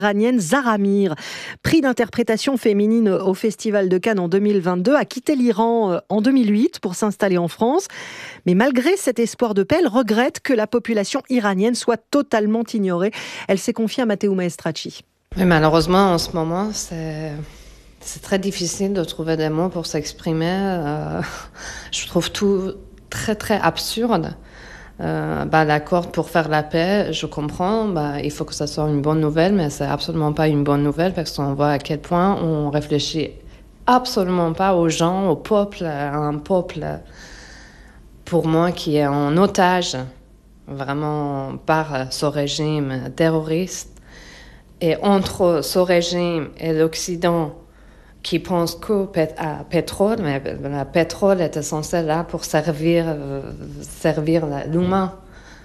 Iranienne Zahra Mir, prix d'interprétation féminine au Festival de Cannes en 2022, a quitté l'Iran en 2008 pour s'installer en France. Mais malgré cet espoir de paix, elle regrette que la population iranienne soit totalement ignorée. Elle s'est confiée à Matteo Maestracci. Oui, malheureusement, en ce moment, c'est très difficile de trouver des mots pour s'exprimer. Je trouve tout très, très absurde. L'accord pour faire la paix, je comprends, il faut que ça soit une bonne nouvelle, mais c'est absolument pas une bonne nouvelle parce qu'on voit à quel point on réfléchit absolument pas aux gens, au peuple, à un peuple, pour moi, qui est en otage, vraiment, par ce régime terroriste. Et entre ce régime et l'Occident, qui pense qu'au pétrole, mais le pétrole était censé là pour servir l'humain,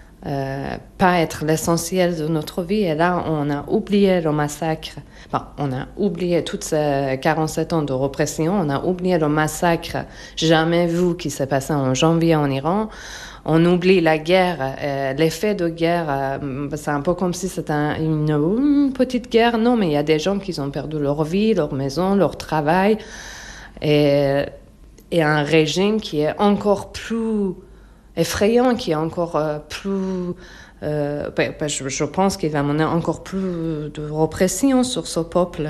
pas être l'essentiel de notre vie. Et là, on a oublié le massacre. On a oublié toutes ces 47 ans de répression. On a oublié le massacre jamais vu qui s'est passé en janvier en Iran. On oublie la guerre, l'effet de guerre. C'est un peu comme si c'était une petite guerre. Non, mais il y a des gens qui ont perdu leur vie, leur maison, leur travail. Et un régime qui est encore plus effrayant, qui est encore plus... je pense qu'il va mener encore plus de répression sur ce peuple.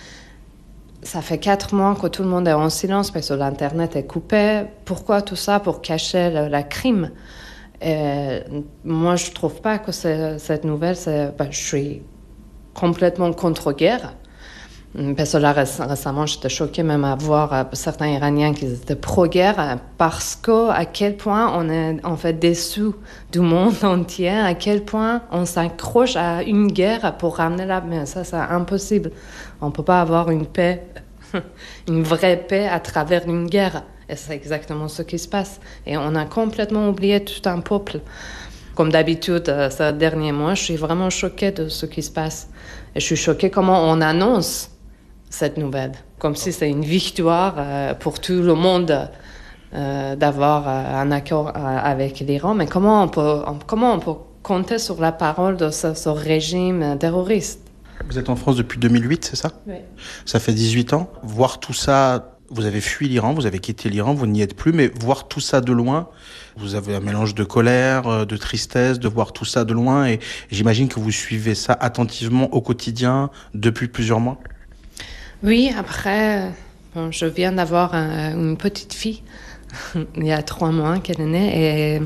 Ça fait 4 mois que tout le monde est en silence parce que l'Internet est coupé. Pourquoi tout ça? Pour cacher la crime. Et moi, je ne trouve pas que cette nouvelle... je suis complètement contre-guerre. Parce que là, récemment, j'étais choquée même à voir certains Iraniens qui étaient pro-guerre parce qu'à quel point on est en fait déçus du monde entier, à quel point on s'accroche à une guerre pour ramener la paix. Mais ça, c'est impossible. On ne peut pas avoir une paix, une vraie paix à travers une guerre. Et c'est exactement ce qui se passe. Et on a complètement oublié tout un peuple. Comme d'habitude, ces derniers mois, je suis vraiment choquée de ce qui se passe. Et je suis choquée comment on annonce cette nouvelle. Comme si c'est une victoire pour tout le monde d'avoir un accord avec l'Iran. Mais comment on peut compter sur la parole de ce régime terroriste? Vous êtes en France depuis 2008, c'est ça? Oui. Ça fait 18 ans. Voir tout ça, vous avez fui l'Iran, vous avez quitté l'Iran, vous n'y êtes plus, mais voir tout ça de loin, vous avez un mélange de colère, de tristesse, de voir tout ça de loin, et j'imagine que vous suivez ça attentivement au quotidien depuis plusieurs mois. Oui, après, je viens d'avoir une petite fille, il y a 3 mois qu'elle est née,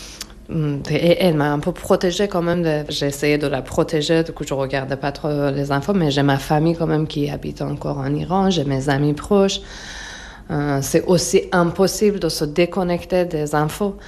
et elle m'a un peu protégée quand même. J'ai essayé de la protéger, du coup je regardais pas trop les infos, mais j'ai ma famille quand même qui habite encore en Iran, j'ai mes amis proches. C'est aussi impossible de se déconnecter des infos.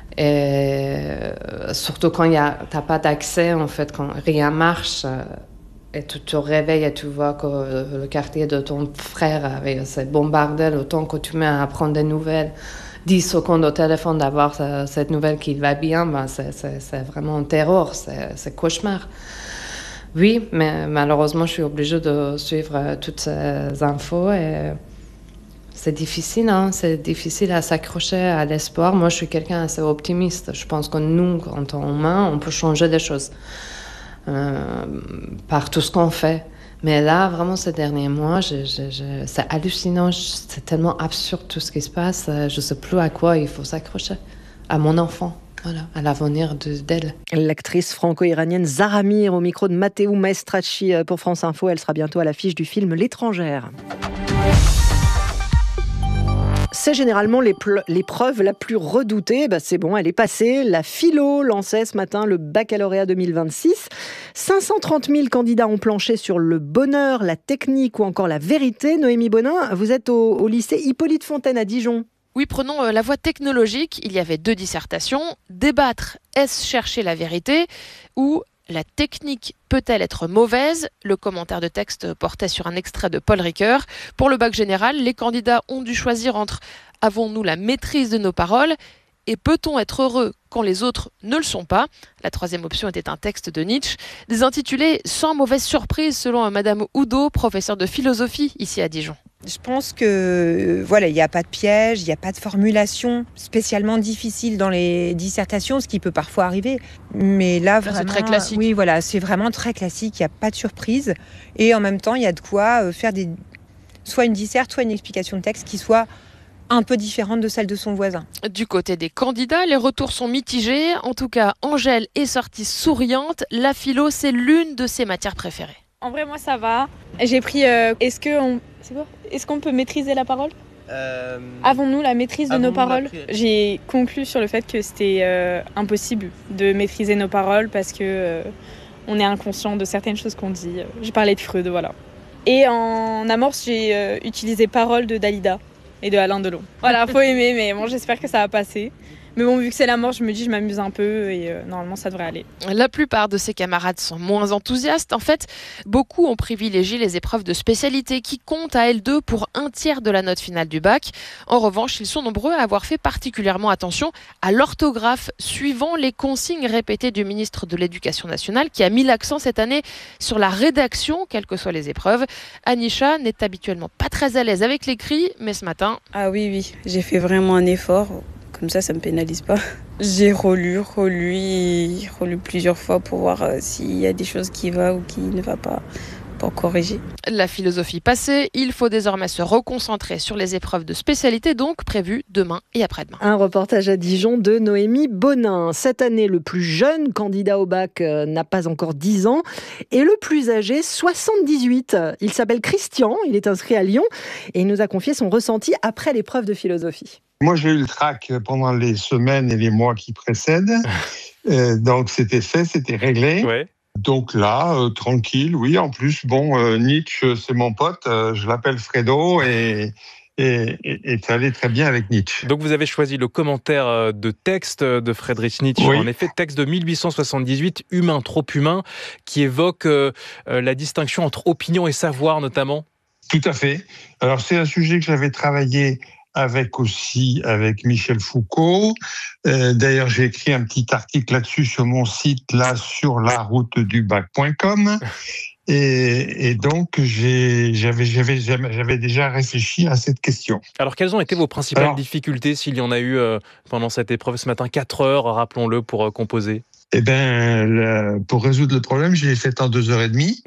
Et surtout quand t'as pas d'accès, en fait, quand rien marche, et tu te réveilles et tu vois que le quartier de ton frère s'est bombardé, le temps que tu mets à prendre des nouvelles, 10 secondes au téléphone d'avoir cette nouvelle qui va bien, c'est vraiment un terror, c'est cauchemar. Oui, mais malheureusement, je suis obligée de suivre toutes ces infos et c'est difficile, c'est difficile à s'accrocher à l'espoir. Moi, je suis quelqu'un assez optimiste. Je pense que nous, en tant qu'humains, on peut changer des choses par tout ce qu'on fait. Mais là, vraiment, ces derniers mois, c'est hallucinant. C'est tellement absurde tout ce qui se passe. Je ne sais plus à quoi il faut s'accrocher. À mon enfant. Voilà, à l'avenir d'elle. L'actrice franco-iranienne Zahra Mir au micro de Matteo Maestracci pour France Info. Elle sera bientôt à l'affiche du film L'étrangère. C'est généralement l'épreuve la plus redoutée. C'est bon, elle est passée. La philo lançait ce matin le baccalauréat 2026. 530 000 candidats ont planché sur le bonheur, la technique ou encore la vérité. Noémie Bonin, vous êtes au lycée Hippolyte Fontaine à Dijon. Oui, prenons la voie technologique. Il y avait 2 dissertations. Débattre, est-ce chercher la vérité ou la technique peut-elle être mauvaise? Le commentaire de texte portait sur un extrait de Paul Ricoeur. Pour le bac général, les candidats ont dû choisir entre « avons-nous la maîtrise de nos paroles ?» et « peut-on être heureux quand les autres ne le sont pas ?» La 3e option était un texte de Nietzsche. Des intitulés sans mauvaise surprise selon Madame Oudot, professeure de philosophie ici à Dijon. Je pense que il n'y a pas de piège, il n'y a pas de formulation spécialement difficile dans les dissertations, ce qui peut parfois arriver. Mais là, vraiment, c'est très classique. Oui, voilà, c'est vraiment très classique, il n'y a pas de surprise. Et en même temps, il y a de quoi faire soit une disserte, soit une explication de texte qui soit un peu différente de celle de son voisin. Du côté des candidats, les retours sont mitigés. En tout cas, Angèle est sortie souriante. La philo, c'est l'une de ses matières préférées. En vrai, moi, ça va. J'ai pris est-ce qu'on peut maîtriser la parole ? Avons-nous la maîtrise de nos paroles ? J'ai conclu sur le fait que c'était impossible de maîtriser nos paroles parce que on est inconscient de certaines choses qu'on dit. J'ai parlé de Freud, voilà. Et en amorce, j'ai utilisé Paroles de Dalida et de Alain Delon. Voilà, faut aimer, mais bon, j'espère que ça va passer. Mais bon, vu que c'est l'amorce, je me dis je m'amuse un peu et normalement ça devrait aller. La plupart de ses camarades sont moins enthousiastes. En fait, beaucoup ont privilégié les épreuves de spécialité qui comptent à elles deux pour 1/3 de la note finale du bac. En revanche, ils sont nombreux à avoir fait particulièrement attention à l'orthographe, suivant les consignes répétées du ministre de l'Éducation nationale qui a mis l'accent cette année sur la rédaction, quelles que soient les épreuves. Anisha n'est habituellement pas très à l'aise avec l'écrit, mais ce matin... Ah oui, j'ai fait vraiment un effort. Comme ça me pénalise pas. J'ai relu plusieurs fois pour voir s'il y a des choses qui vont ou qui ne vont pas, pour corriger. La philosophie passée, il faut désormais se reconcentrer sur les épreuves de spécialité, donc prévues demain et après-demain. Un reportage à Dijon de Noémie Bonin. Cette année, le plus jeune candidat au bac n'a pas encore 10 ans et le plus âgé, 78. Il s'appelle Christian, il est inscrit à Lyon et il nous a confié son ressenti après l'épreuve de philosophie. Moi, j'ai eu le trac pendant les semaines et les mois qui précèdent. Donc, c'était fait, c'était réglé. Ouais. Donc là, tranquille, oui. En plus, Nietzsche, c'est mon pote. Je l'appelle Fredo et ça allait très bien avec Nietzsche. Donc, vous avez choisi le commentaire de texte de Friedrich Nietzsche. Oui. En effet, texte de 1878, Humain, trop humain, qui évoque la distinction entre opinion et savoir, notamment. Tout à fait. Alors, c'est un sujet que j'avais travaillé avec Michel Foucault. D'ailleurs, j'ai écrit un petit article là-dessus sur mon site, là, sur laroutedubac.com. Et donc, j'avais déjà réfléchi à cette question. Alors, quelles ont été vos principales difficultés, s'il y en a eu pendant cette épreuve ce matin ? 4 heures, rappelons-le, pour composer. Eh bien, pour résoudre le problème, je l'ai fait en 2h30.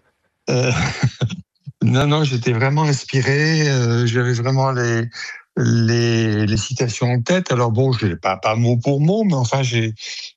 Non, j'étais vraiment inspiré. J'avais vraiment les citations en tête. Alors je l'ai pas mot pour mot, mais enfin j'ai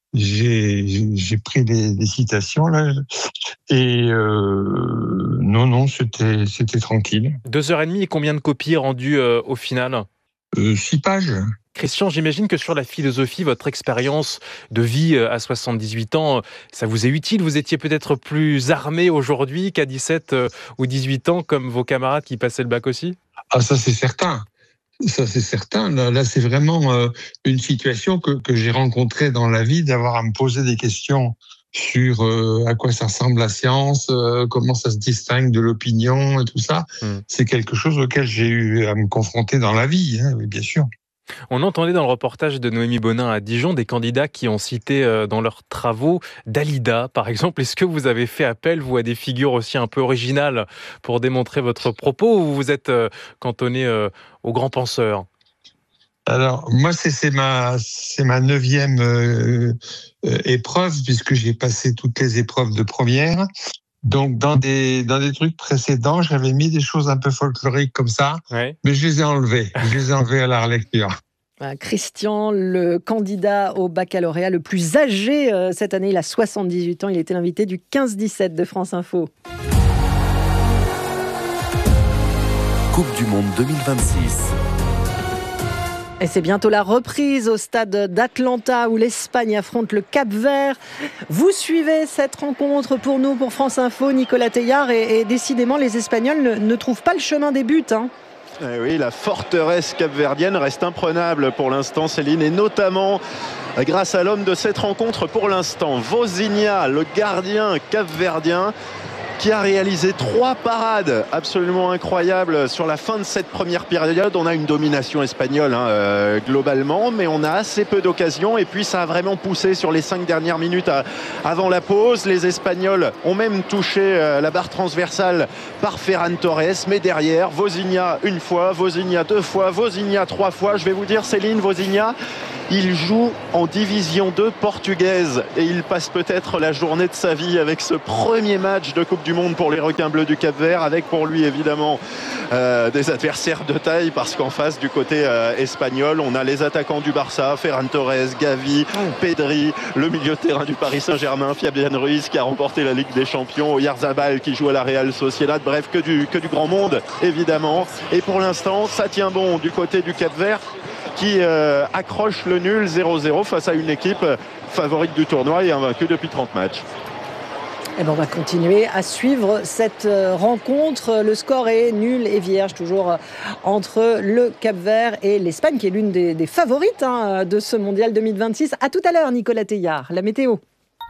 pris les citations là. Et non, c'était tranquille. 2h30 et combien de copies rendues au final ? 6 pages. Christian, j'imagine que sur la philosophie, votre expérience de vie à 78 ans, ça vous est utile. Vous étiez peut-être plus armé aujourd'hui qu'à 17 ou 18 ans, comme vos camarades qui passaient le bac aussi ? Ah, ça c'est certain. Là, c'est vraiment une situation que j'ai rencontrée dans la vie, d'avoir à me poser des questions sur à quoi ça ressemble la science, comment ça se distingue de l'opinion et tout ça. C'est quelque chose auquel j'ai eu à me confronter dans la vie, oui, bien sûr. On entendait dans le reportage de Noémie Bonin à Dijon des candidats qui ont cité dans leurs travaux Dalida, par exemple. Est-ce que vous avez fait appel, vous, à des figures aussi un peu originales pour démontrer votre propos, ou vous vous êtes cantonné aux grands penseurs ? Alors, moi, c'est ma 9e épreuve, puisque j'ai passé toutes les épreuves de première. Donc, dans des trucs précédents, j'avais mis des choses un peu folkloriques comme ça, mais je les ai enlevées. À la relecture. Christian, le candidat au baccalauréat le plus âgé cette année, il a 78 ans. Il était l'invité du 15-17 de France Info. Coupe du Monde 2026. Et c'est bientôt la reprise au stade d'Atlanta où l'Espagne affronte le Cap-Vert. Vous suivez cette rencontre pour nous, pour France Info, Nicolas Teilhard, et décidément les Espagnols ne trouvent pas le chemin des buts. Oui, la forteresse capverdienne reste imprenable pour l'instant, Céline, et notamment grâce à l'homme de cette rencontre pour l'instant, Vozinha, le gardien capverdien. qui a réalisé 3 parades absolument incroyables sur la fin de cette première période. On a une domination espagnole globalement, mais on a assez peu d'occasions et puis ça a vraiment poussé sur les 5 dernières minutes avant la pause. Les Espagnols ont même touché la barre transversale par Ferran Torres, mais derrière, Vozinha une fois, Vozinha 2 fois, Vozinha 3 fois. Je vais vous dire, Céline, Vozinha, il joue en division 2 portugaise et il passe peut-être la journée de sa vie avec ce premier match de Coupe du Monde pour les requins bleus du Cap-Vert, avec pour lui évidemment des adversaires de taille, parce qu'en face du côté espagnol, on a les attaquants du Barça, Ferran Torres, Gavi, Pedri, le milieu de terrain du Paris Saint-Germain, Fabián Ruiz qui a remporté la Ligue des Champions, Oyarzabal qui joue à la Real Sociedad, bref, que du grand monde évidemment. Et pour l'instant, ça tient bon du côté du Cap-Vert qui accroche le nul 0-0 face à une équipe favorite du tournoi et invaincue depuis 30 matchs. Et on va continuer à suivre cette rencontre. Le score est nul et vierge, toujours entre le Cap-Vert et l'Espagne, qui est l'une des favorites de ce mondial 2026. À tout à l'heure, Nicolas Teillard. La météo.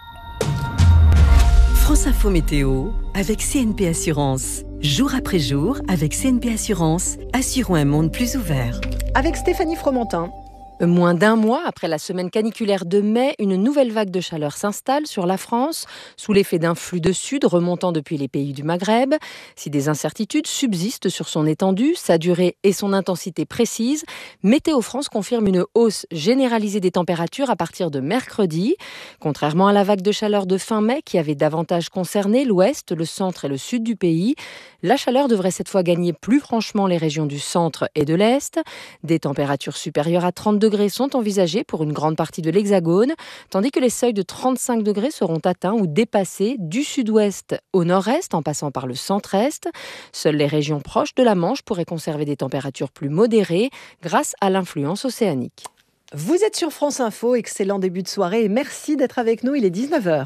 France Info Météo avec CNP Assurance. Jour après jour, avec CNP Assurance, assurons un monde plus ouvert. Avec Stéphanie Fromentin. Moins d'un mois après la semaine caniculaire de mai, une nouvelle vague de chaleur s'installe sur la France, sous l'effet d'un flux de sud remontant depuis les pays du Maghreb. Si des incertitudes subsistent sur son étendue, sa durée et son intensité précises, Météo France confirme une hausse généralisée des températures à partir de mercredi. Contrairement à la vague de chaleur de fin mai qui avait davantage concerné l'ouest, le centre et le sud du pays, la chaleur devrait cette fois gagner plus franchement les régions du centre et de l'est. Des températures supérieures à 30 degrés sont envisagés pour une grande partie de l'Hexagone, tandis que les seuils de 35 degrés seront atteints ou dépassés du sud-ouest au nord-est en passant par le centre-est. Seules les régions proches de la Manche pourraient conserver des températures plus modérées grâce à l'influence océanique. Vous êtes sur France Info, excellent début de soirée et merci d'être avec nous, il est 19h.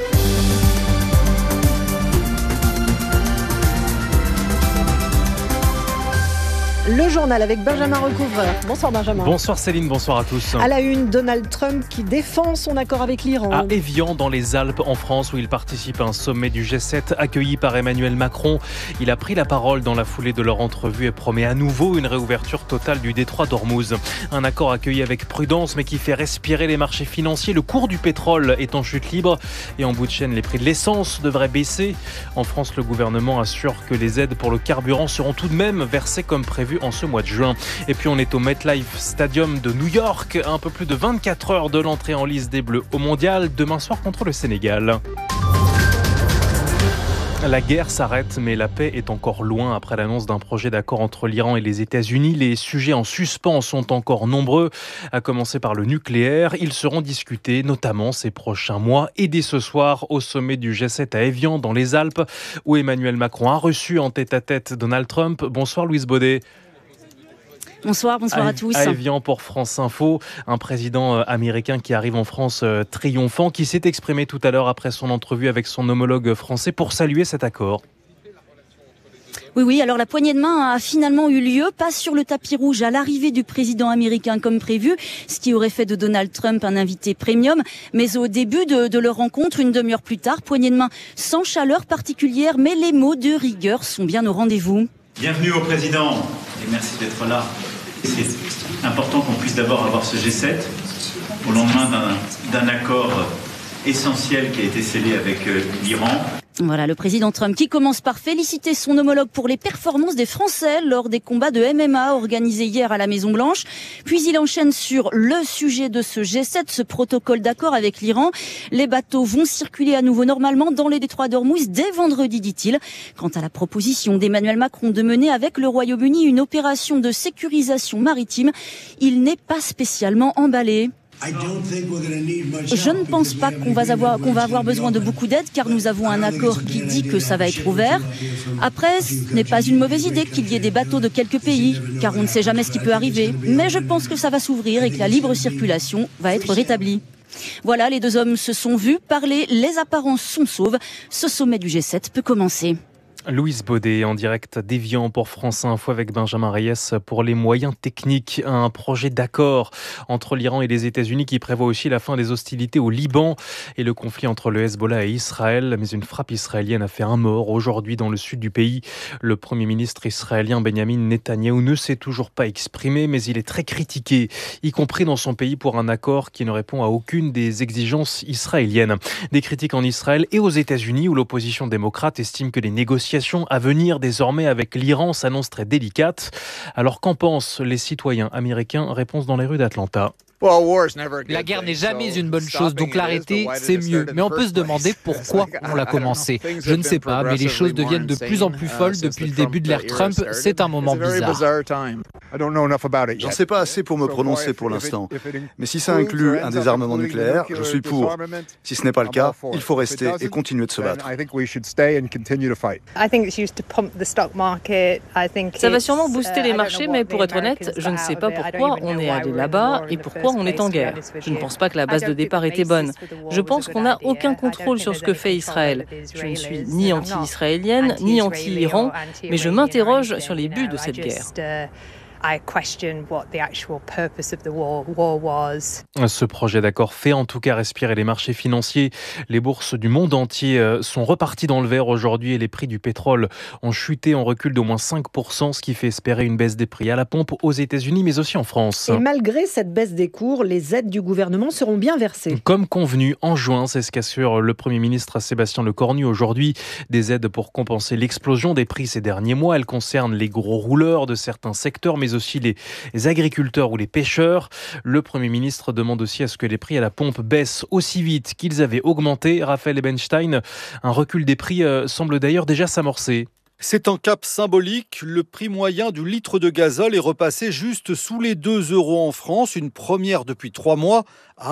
Le journal avec Benjamin Recouvreur. Bonsoir Benjamin. Bonsoir Céline, bonsoir à tous. À la une, Donald Trump qui défend son accord avec l'Iran. À Évian, dans les Alpes, en France, où il participe à un sommet du G7 accueilli par Emmanuel Macron. Il a pris la parole dans la foulée de leur entrevue et promet à nouveau une réouverture totale du détroit d'Ormuz. Un accord accueilli avec prudence mais qui fait respirer les marchés financiers. Le cours du pétrole est en chute libre et en bout de chaîne, les prix de l'essence devraient baisser. En France, le gouvernement assure que les aides pour le carburant seront tout de même versées comme prévu en ce mois de juin. Et puis on est au MetLife Stadium de New York, à un peu plus de 24 heures de l'entrée en lice des Bleus au Mondial, demain soir contre le Sénégal. La guerre s'arrête, mais la paix est encore loin après l'annonce d'un projet d'accord entre l'Iran et les États-Unis. Les sujets en suspens sont encore nombreux, à commencer par le nucléaire. Ils seront discutés, notamment ces prochains mois et dès ce soir au sommet du G7 à Évian, dans les Alpes, où Emmanuel Macron a reçu en tête-à-tête Donald Trump. Bonsoir Louise Baudet. Bonsoir à tous. À Évian pour France Info, un président américain qui arrive en France triomphant, qui s'est exprimé tout à l'heure après son entrevue avec son homologue français pour saluer cet accord. Oui, alors la poignée de main a finalement eu lieu, pas sur le tapis rouge à l'arrivée du président américain comme prévu, ce qui aurait fait de Donald Trump un invité premium, mais au début de leur rencontre, une demi-heure plus tard, poignée de main sans chaleur particulière, mais les mots de rigueur sont bien au rendez-vous. Bienvenue au président et merci d'être là. C'est important qu'on puisse d'abord avoir ce G7 au lendemain d'un accord essentiel qui a été scellé avec l'Iran. Voilà, le président Trump qui commence par féliciter son homologue pour les performances des Français lors des combats de MMA organisés hier à la Maison-Blanche. Puis il enchaîne sur le sujet de ce G7, ce protocole d'accord avec l'Iran. Les bateaux vont circuler à nouveau normalement dans les détroits d'Ormuz dès vendredi, dit-il. Quant à la proposition d'Emmanuel Macron de mener avec le Royaume-Uni une opération de sécurisation maritime, il n'est pas spécialement emballé. Je ne pense pas qu'on va avoir besoin de beaucoup d'aide car nous avons un accord qui dit que ça va être ouvert. Après, ce n'est pas une mauvaise idée qu'il y ait des bateaux de quelques pays car on ne sait jamais ce qui peut arriver. Mais je pense que ça va s'ouvrir et que la libre circulation va être rétablie. Voilà, les deux hommes se sont vus parler, les apparences sont sauves. Ce sommet du G7 peut commencer. Louise Baudet en direct d'Évian pour France Info avec Benjamin Reyes pour les moyens techniques. Un projet d'accord entre l'Iran et les États-Unis qui prévoit aussi la fin des hostilités au Liban et le conflit entre le Hezbollah et Israël. Mais une frappe israélienne a fait un mort aujourd'hui dans le sud du pays. Le Premier ministre israélien Benjamin Netanyahou ne s'est toujours pas exprimé, mais il est très critiqué, y compris dans son pays, pour un accord qui ne répond à aucune des exigences israéliennes. Des critiques en Israël et aux États-Unis où l'opposition démocrate estime que les négociations à venir désormais avec l'Iran s'annoncent très délicates. Alors qu'en pensent les citoyens américains? Réponse dans les rues d'Atlanta. La guerre n'est jamais une bonne chose, donc l'arrêter, c'est mieux. Mais on peut se demander pourquoi on l'a commencé. Je ne sais pas, mais les choses deviennent de plus en plus folles depuis le début de l'ère Trump. C'est un moment bizarre. J'en sais pas assez pour me prononcer pour l'instant. Mais si ça inclut un désarmement nucléaire, je suis pour. Si ce n'est pas le cas, il faut rester et continuer de se battre. Ça va sûrement booster les marchés, mais pour être honnête, je ne sais pas pourquoi on est allé là-bas et pourquoi on est en guerre. Je ne pense pas que la base de départ était bonne. Je pense qu'on n'a aucun contrôle sur ce que fait Israël. Je ne suis ni anti-israélienne, ni anti-Iran, mais je m'interroge sur les buts de cette guerre. Ce projet d'accord fait en tout cas respirer les marchés financiers. Les bourses du monde entier sont reparties dans le vert aujourd'hui et les prix du pétrole ont chuté en recul d'au moins 5%, ce qui fait espérer une baisse des prix à la pompe aux États-Unis mais aussi en France. Et malgré cette baisse des cours, les aides du gouvernement seront bien versées. Comme convenu en juin, c'est ce qu'assure le Premier ministre Sébastien Lecornu aujourd'hui. Des aides pour compenser l'explosion des prix ces derniers mois. Elles concernent les gros rouleurs de certains secteurs mais aussi les agriculteurs ou les pêcheurs. Le Premier ministre demande aussi à ce que les prix à la pompe baissent aussi vite qu'ils avaient augmenté. Raphaël Ebenstein, un recul des prix semble d'ailleurs déjà s'amorcer. C'est un cap symbolique. Le prix moyen du litre de gazole est repassé juste sous les 2 € en France, une première depuis 3 mois, à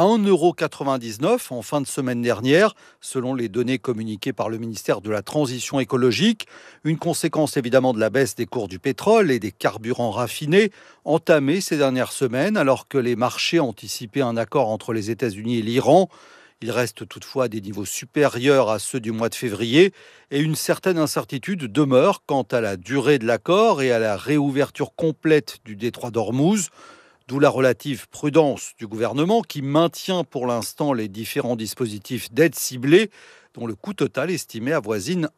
1,99 € en fin de semaine dernière, selon les données communiquées par le ministère de la Transition écologique. Une conséquence évidemment de la baisse des cours du pétrole et des carburants raffinés, entamée ces dernières semaines, alors que les marchés anticipaient un accord entre les États-Unis et l'Iran. Il reste toutefois à des niveaux supérieurs à ceux du mois de février et une certaine incertitude demeure quant à la durée de l'accord et à la réouverture complète du détroit d'Ormuz, d'où la relative prudence du gouvernement qui maintient pour l'instant les différents dispositifs d'aide ciblée dont le coût total estimé avoisine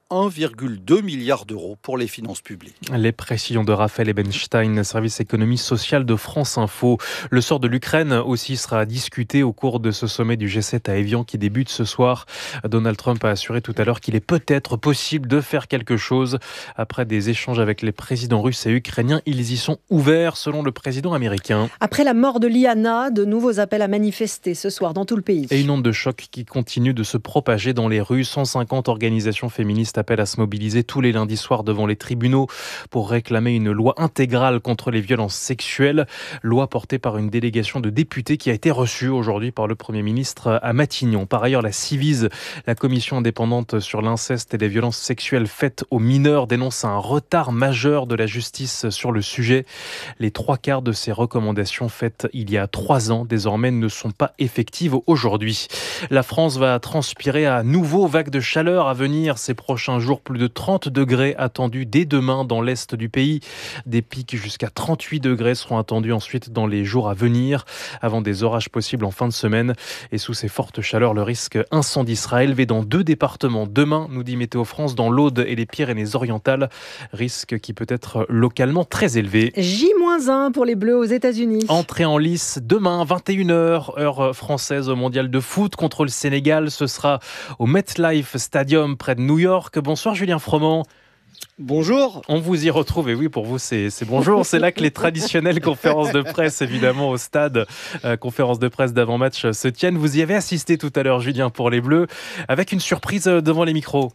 1,2 milliard d'euros pour les finances publiques. Les précisions de Raphaël Ebenstein, service économie sociale de France Info. Le sort de l'Ukraine aussi sera discuté au cours de ce sommet du G7 à Évian qui débute ce soir. Donald Trump a assuré tout à l'heure qu'il est peut-être possible de faire quelque chose. Après des échanges avec les présidents russes et ukrainiens, ils y sont ouverts selon le président américain. Après la mort de Liana, de nouveaux appels à manifester ce soir dans tout le pays. Et une onde de choc qui continue de se propager dans les rues. 150 organisations féministes appellent à se mobiliser tous les lundis soirs devant les tribunaux pour réclamer une loi intégrale contre les violences sexuelles. Loi portée par une délégation de députés qui a été reçue aujourd'hui par le Premier ministre à Matignon. Par ailleurs, la Civise, la commission indépendante sur l'inceste et les violences sexuelles faites aux mineurs, dénonce un retard majeur de la justice sur le sujet. Les 3/4 de ces recommandations faites il y a 3 ans désormais ne sont pas effectives aujourd'hui. La France va transpirer à nouveau vague de chaleur à venir ces prochains jours. Plus de 30 degrés attendus dès demain dans l'est du pays. Des pics jusqu'à 38 degrés seront attendus ensuite dans les jours à venir, avant des orages possibles en fin de semaine. Et sous ces fortes chaleurs, le risque incendie sera élevé dans 2 départements. Demain, nous dit Météo France, dans l'Aude et les Pyrénées-Orientales. Risque qui peut être localement très élevé. J-1 pour les Bleus aux États-Unis. Entrée en lice demain, 21h, heure française au mondial de foot contre le Sénégal. Ce sera au MetLife Stadium près de New York. Bonsoir Julien Froment. Bonjour. On vous y retrouve, et oui, pour vous, c'est bonjour. C'est là que les traditionnelles conférences de presse, évidemment, au stade, conférences de presse d'avant-match se tiennent. Vous y avez assisté tout à l'heure, Julien, pour les Bleus, avec une surprise devant les micros.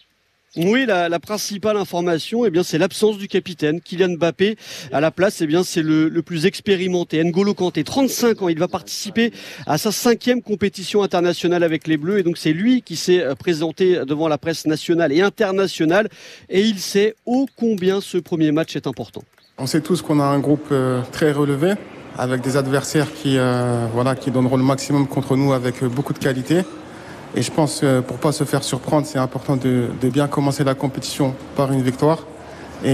Oui, la principale information, c'est l'absence du capitaine, Kylian Mbappé. À la place, c'est le plus expérimenté, N'Golo Kanté, 35 ans. Il va participer à sa 5e compétition internationale avec les Bleus. Et donc, c'est lui qui s'est présenté devant la presse nationale et internationale. Et il sait ô combien ce premier match est important. On sait tous qu'on a un groupe très relevé, avec des adversaires qui donneront le maximum contre nous avec beaucoup de qualité. Et je pense que pour ne pas se faire surprendre, c'est important de bien commencer la compétition par une victoire. Et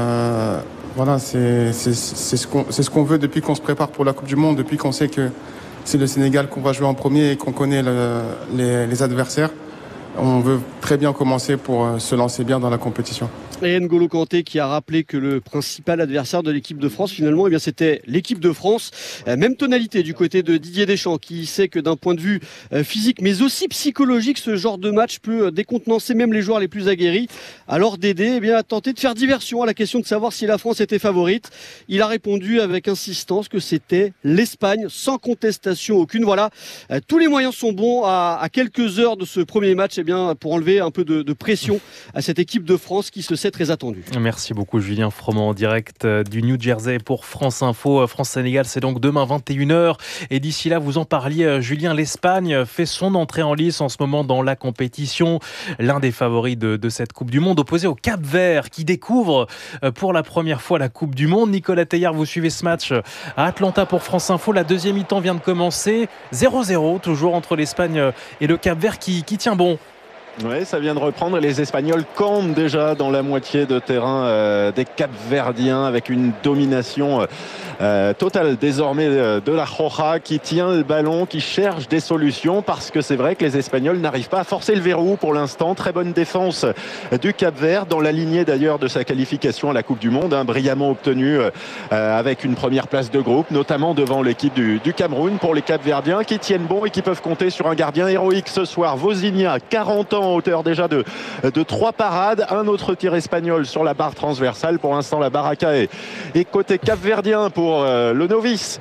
voilà, c'est ce qu'on veut depuis qu'on se prépare pour la Coupe du Monde, depuis qu'on sait que c'est le Sénégal qu'on va jouer en premier et qu'on connaît les adversaires. On veut très bien commencer pour se lancer bien dans la compétition. Et N'Golo Kanté qui a rappelé que le principal adversaire de l'équipe de France, finalement, c'était l'équipe de France. Même tonalité du côté de Didier Deschamps, qui sait que d'un point de vue physique, mais aussi psychologique, ce genre de match peut décontenancer même les joueurs les plus aguerris. Alors Dédé a tenté de faire diversion à la question de savoir si la France était favorite. Il a répondu avec insistance que c'était l'Espagne, sans contestation aucune. Voilà, tous les moyens sont bons à quelques heures de ce premier match pour enlever un peu de pression à cette équipe de France qui se sait très attendu. Merci beaucoup Julien Froment en direct du New Jersey pour France Info. France-Sénégal, c'est donc demain 21h. Et d'ici là, vous en parliez, Julien, l'Espagne fait son entrée en lice en ce moment dans la compétition. L'un des favoris de cette Coupe du Monde, opposé au Cap-Vert qui découvre pour la première fois la Coupe du Monde. Nicolas Teillard, vous suivez ce match à Atlanta pour France Info. La deuxième mi-temps vient de commencer. 0-0 toujours entre l'Espagne et le Cap-Vert qui tient bon. Oui, ça vient de reprendre. Les Espagnols campent déjà dans la moitié de terrain des Cap-Verdiens avec une domination totale désormais de la Roja qui tient le ballon, qui cherche des solutions parce que c'est vrai que les Espagnols n'arrivent pas à forcer le verrou pour l'instant. Très bonne défense du Cap-Vert dans la lignée d'ailleurs de sa qualification à la Coupe du Monde, brillamment obtenue avec une première place de groupe, notamment devant l'équipe du Cameroun pour les Cap-Verdiens qui tiennent bon et qui peuvent compter sur un gardien héroïque ce soir. Vozinha, 40 ans, hauteur déjà de 3 parades, un autre tir espagnol sur la barre transversale. Pour l'instant la baraka est côté Cap-Verdien pour le novice,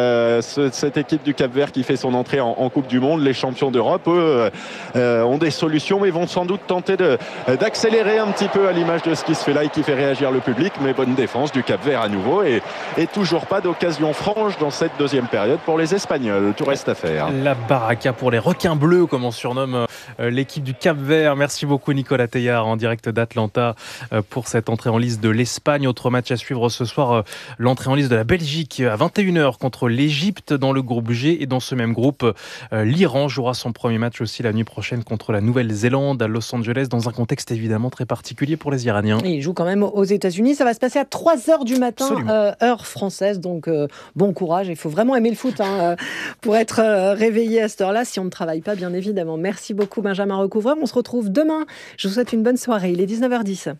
cette équipe du Cap-Vert qui fait son entrée en Coupe du Monde. Les champions d'Europe, eux, ont des solutions mais vont sans doute tenter d'accélérer un petit peu à l'image de ce qui se fait là et qui fait réagir le public. Mais bonne défense du Cap-Vert à nouveau et toujours pas d'occasion franche dans cette deuxième période pour les Espagnols. Tout reste à faire. La baraka pour les requins bleus, comme on surnomme l'équipe du Cap-Vert. Merci beaucoup Nicolas Teillard en direct d'Atlanta pour cette entrée en lice de l'Espagne. Autre match à suivre ce soir, l'entrée en lice de la Belgique à 21h contre l'Égypte dans le groupe G. Et dans ce même groupe, l'Iran jouera son premier match aussi la nuit prochaine contre la Nouvelle-Zélande à Los Angeles dans un contexte évidemment très particulier pour les Iraniens. Et ils jouent quand même aux États-Unis. Ça va se passer à 3h du matin, heure française. Donc bon courage. Il faut vraiment aimer le foot pour être réveillé à cette heure-là si on ne travaille pas, bien évidemment. Merci beaucoup Benjamin Recouvreur. On se retrouve demain. Je vous souhaite une bonne soirée. Il est 19h10.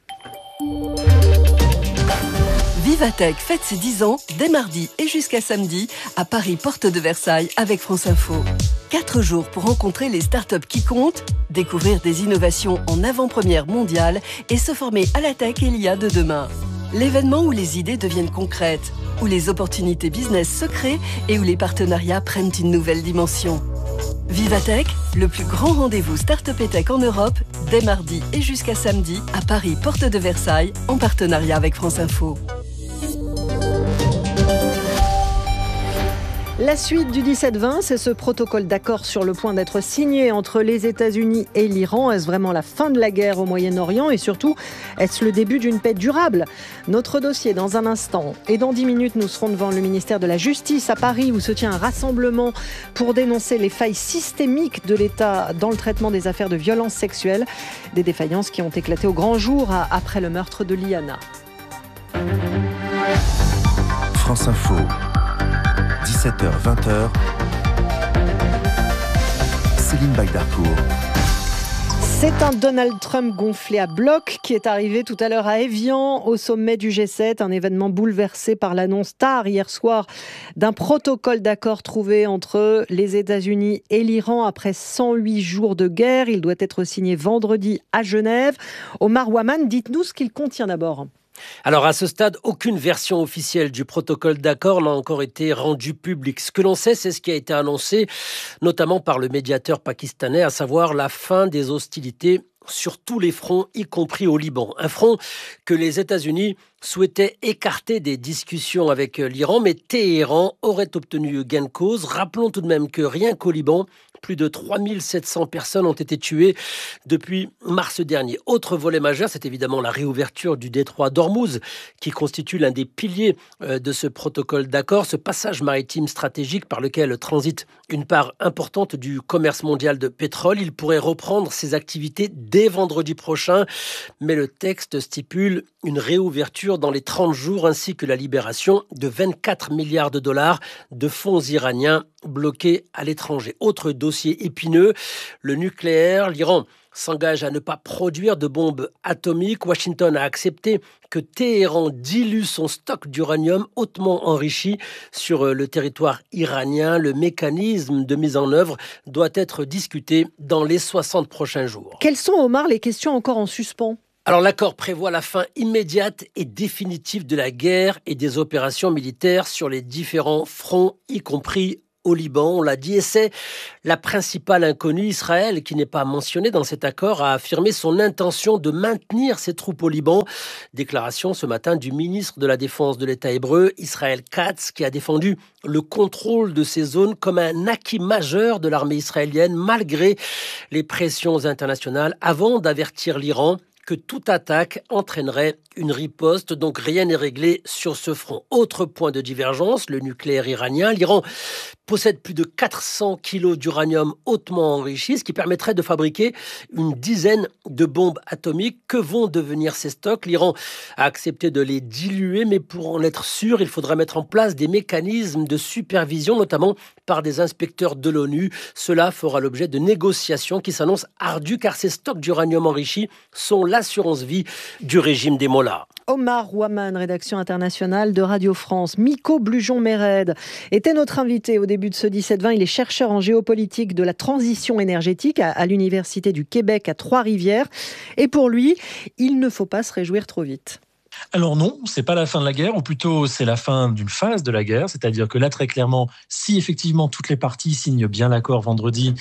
Vivatech fête ses 10 ans dès mardi et jusqu'à samedi à Paris, porte de Versailles avec France Info. 4 jours pour rencontrer les startups qui comptent, découvrir des innovations en avant-première mondiale et se former à la tech et l'IA de demain. L'événement où les idées deviennent concrètes, où les opportunités business se créent et où les partenariats prennent une nouvelle dimension. Vivatech, le plus grand rendez-vous Start-up et Tech en Europe, dès mardi et jusqu'à samedi à Paris, porte de Versailles, en partenariat avec France Info. La suite du 17-20, c'est ce protocole d'accord sur le point d'être signé entre les États-Unis et l'Iran. Est-ce vraiment la fin de la guerre au Moyen-Orient et surtout, est-ce le début d'une paix durable ? Notre dossier dans un instant. Et dans 10 minutes, nous serons devant le ministère de la Justice à Paris où se tient un rassemblement pour dénoncer les failles systémiques de l'État dans le traitement des affaires de violences sexuelles. Des défaillances qui ont éclaté au grand jour après le meurtre de Liana. France Info. 17h-20h, Céline Bagdarcourt. C'est un Donald Trump gonflé à bloc qui est arrivé tout à l'heure à Évian au sommet du G7, un événement bouleversé par l'annonce tard hier soir d'un protocole d'accord trouvé entre les États-Unis et l'Iran après 108 jours de guerre. Il doit être signé vendredi à Genève. Omar Ouaman, dites-nous ce qu'il contient d'abord. Alors à ce stade, aucune version officielle du protocole d'accord n'a encore été rendue publique. Ce que l'on sait, c'est ce qui a été annoncé, notamment par le médiateur pakistanais, à savoir la fin des hostilités sur tous les fronts, y compris au Liban. Un front que les États-Unis souhaitait écarter des discussions avec l'Iran, mais Téhéran aurait obtenu gain de cause. Rappelons tout de même que rien qu'au Liban, plus de 3700 personnes ont été tuées depuis mars dernier. Autre volet majeur, c'est évidemment la réouverture du détroit d'Ormuz, qui constitue l'un des piliers de ce protocole d'accord, ce passage maritime stratégique par lequel transite une part importante du commerce mondial de pétrole. Il pourrait reprendre ses activités dès vendredi prochain, mais le texte stipule une réouverture dans les 30 jours ainsi que la libération de 24 milliards de dollars de fonds iraniens bloqués à l'étranger. Autre dossier épineux, le nucléaire. L'Iran s'engage à ne pas produire de bombes atomiques. Washington a accepté que Téhéran dilue son stock d'uranium hautement enrichi sur le territoire iranien. Le mécanisme de mise en œuvre doit être discuté dans les 60 prochains jours. Quelles sont, Omar, les questions encore en suspens ? Alors l'accord prévoit la fin immédiate et définitive de la guerre et des opérations militaires sur les différents fronts, y compris au Liban, on l'a dit, et c'est la principale inconnue. Israël, qui n'est pas mentionnée dans cet accord, a affirmé son intention de maintenir ses troupes au Liban. Déclaration ce matin du ministre de la Défense de l'État hébreu, Israël Katz, qui a défendu le contrôle de ces zones comme un acquis majeur de l'armée israélienne, malgré les pressions internationales, avant d'avertir l'Iran que toute attaque entraînerait une riposte, donc rien n'est réglé sur ce front. Autre point de divergence, le nucléaire iranien. L'Iran possède plus de 400 kilos d'uranium hautement enrichi, ce qui permettrait de fabriquer une dizaine de bombes atomiques. Que vont devenir ces stocks ? L'Iran a accepté de les diluer, mais pour en être sûr, il faudra mettre en place des mécanismes de supervision, notamment par des inspecteurs de l'ONU. Cela fera l'objet de négociations qui s'annoncent ardues, car ces stocks d'uranium enrichi sont l'assurance vie du régime des mollahs. Omar Ouaman, rédaction internationale de Radio France. Miko Blujon-Méred était notre invité au début de ce 17-20. Il est chercheur en géopolitique de la transition énergétique à l'Université du Québec à Trois-Rivières. Et pour lui, il ne faut pas se réjouir trop vite. Alors non, c'est pas la fin de la guerre, ou plutôt c'est la fin d'une phase de la guerre, c'est-à-dire que là très clairement, si effectivement toutes les parties signent bien l'accord vendredi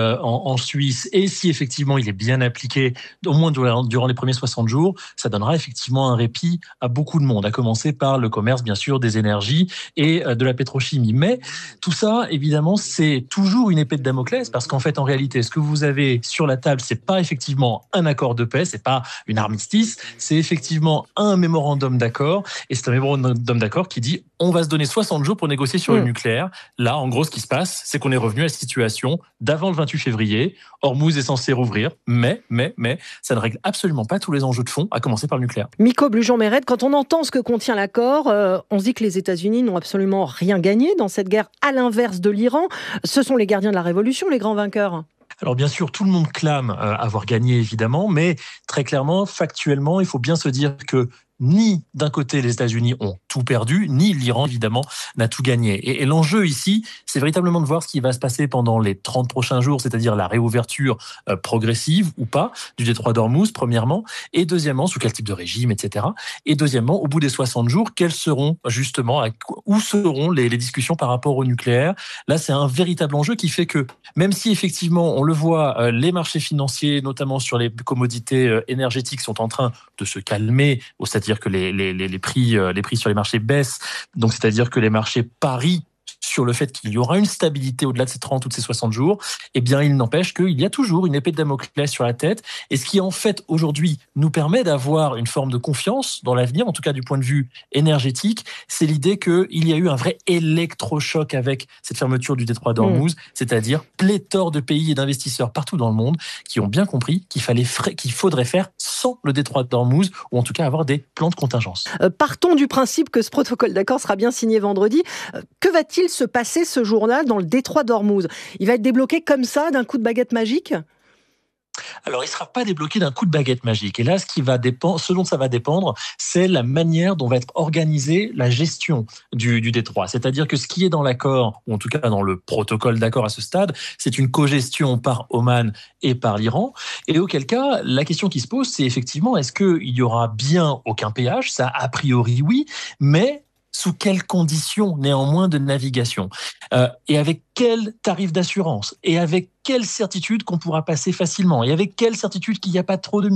en Suisse, et si effectivement il est bien appliqué, au moins durant les premiers 60 jours, ça donnera effectivement un répit à beaucoup de monde, à commencer par le commerce bien sûr des énergies et de la pétrochimie. Mais tout ça, évidemment, c'est toujours une épée de Damoclès, parce qu'en fait, en réalité, ce que vous avez sur la table, c'est pas effectivement un accord de paix, c'est pas une armistice, c'est effectivement un mémorandum d'accord, et c'est un mémorandum d'accord qui dit on va se donner 60 jours pour négocier sur le nucléaire. Là, en gros, ce qui se passe, c'est qu'on est revenu à la situation d'avant le 28 février. Ormuz est censé rouvrir, mais ça ne règle absolument pas tous les enjeux de fond, à commencer par le nucléaire. Miko Blujon-Méred, quand on entend ce que contient l'accord, on se dit que les États-Unis n'ont absolument rien gagné dans cette guerre, à l'inverse de l'Iran. Ce sont les gardiens de la révolution, les grands vainqueurs. Alors bien sûr, tout le monde clame avoir gagné, évidemment, mais très clairement, factuellement, il faut bien se dire que ni d'un côté les États-Unis ont tout perdu, ni l'Iran évidemment n'a tout gagné. Et l'enjeu ici, c'est véritablement de voir ce qui va se passer pendant les 30 prochains jours, c'est-à-dire la réouverture progressive ou pas du détroit d'Ormuz, premièrement, et deuxièmement, sous quel type de régime, etc. Et deuxièmement, au bout des 60 jours, quels seront justement, où seront les discussions par rapport au nucléaire ? Là, c'est un véritable enjeu qui fait que, même si effectivement, on le voit, les marchés financiers, notamment sur les commodités énergétiques, sont en train de se calmer, c'est-à-dire que les prix sur les marchés baissent, donc c'est-à-dire que les marchés parient sur le fait qu'il y aura une stabilité au-delà de ces 30 ou de ces 60 jours, eh bien, il n'empêche qu'il y a toujours une épée de Damoclès sur la tête. Et ce qui, en fait, aujourd'hui, nous permet d'avoir une forme de confiance dans l'avenir, en tout cas du point de vue énergétique, c'est l'idée qu'il y a eu un vrai électrochoc avec cette fermeture du détroit d'Ormuz, c'est-à-dire pléthore de pays et d'investisseurs partout dans le monde qui ont bien compris qu'il faudrait faire sans le détroit d'Ormuz, ou en tout cas avoir des plans de contingence. Partons du principe que ce protocole d'accord sera bien signé vendredi. Que va-t-il se passer ce jour-là dans le détroit d'Ormuz ? Il va être débloqué comme ça, d'un coup de baguette magique ? Alors, il ne sera pas débloqué d'un coup de baguette magique. Et là, ce dont ça va dépendre, c'est la manière dont va être organisée la gestion du détroit. C'est-à-dire que ce qui est dans l'accord, ou en tout cas dans le protocole d'accord à ce stade, c'est une cogestion par Oman et par l'Iran. Et auquel cas, la question qui se pose, c'est effectivement, est-ce qu'il y aura bien aucun péage ? Ça, a priori, oui, mais sous quelles conditions néanmoins de navigation et avec quel tarif d'assurance et avec quelle certitude qu'on pourra passer facilement et avec quelle certitude qu'il n'y a pas trop de mines.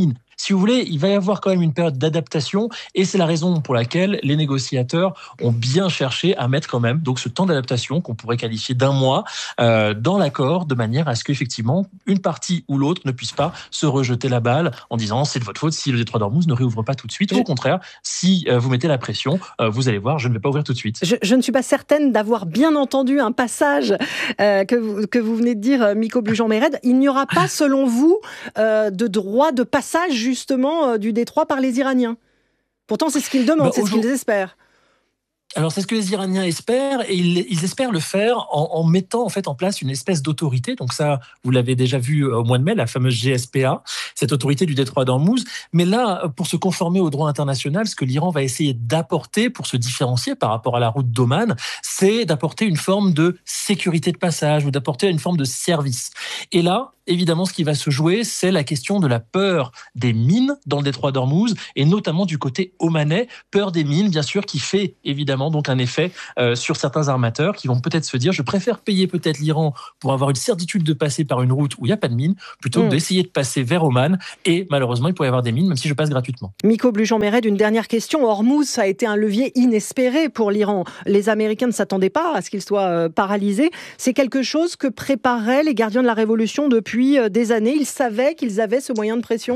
si vous voulez, il va y avoir quand même une période d'adaptation et c'est la raison pour laquelle les négociateurs ont bien cherché à mettre quand même donc ce temps d'adaptation qu'on pourrait qualifier d'1 mois dans l'accord de manière à ce qu'effectivement une partie ou l'autre ne puisse pas se rejeter la balle en disant c'est de votre faute si le détroit d'Ormuz ne réouvre pas tout de suite. Au contraire, si vous mettez la pression, vous allez voir, je ne vais pas ouvrir tout de suite. Je ne suis pas certaine d'avoir bien entendu un passage que vous venez de dire, Miko Blujean-Mered. Il n'y aura pas, selon vous, de droit de passage justement du détroit par les Iraniens. Pourtant, c'est ce qu'ils demandent, c'est ce qu'ils espèrent. Alors, c'est ce que les Iraniens espèrent, et ils espèrent le faire en mettant en fait en place une espèce d'autorité. Donc ça, vous l'avez déjà vu au mois de mai, la fameuse GSPA, cette autorité du détroit d'Ormuz. Mais là, pour se conformer au droit international, ce que l'Iran va essayer d'apporter pour se différencier par rapport à la route d'Oman, c'est d'apporter une forme de sécurité de passage ou d'apporter une forme de service. Et là, évidemment, ce qui va se jouer, c'est la question de la peur des mines dans le détroit d'Ormuz, et notamment du côté omanais, peur des mines, bien sûr, qui fait évidemment donc un effet sur certains armateurs qui vont peut-être se dire je préfère payer peut-être l'Iran pour avoir une certitude de passer par une route où il n'y a pas de mine, plutôt que d'essayer de passer vers Oman, et malheureusement, il pourrait y avoir des mines, même si je passe gratuitement. Miko Blujean-Mered, une dernière question. Ormuz, ça a été un levier inespéré pour l'Iran. Les Américains ne s'attendaient pas à ce qu'il soit paralysé. C'est quelque chose que préparaient les gardiens de la Révolution depuis des années. Ils savaient qu'ils avaient ce moyen de pression ?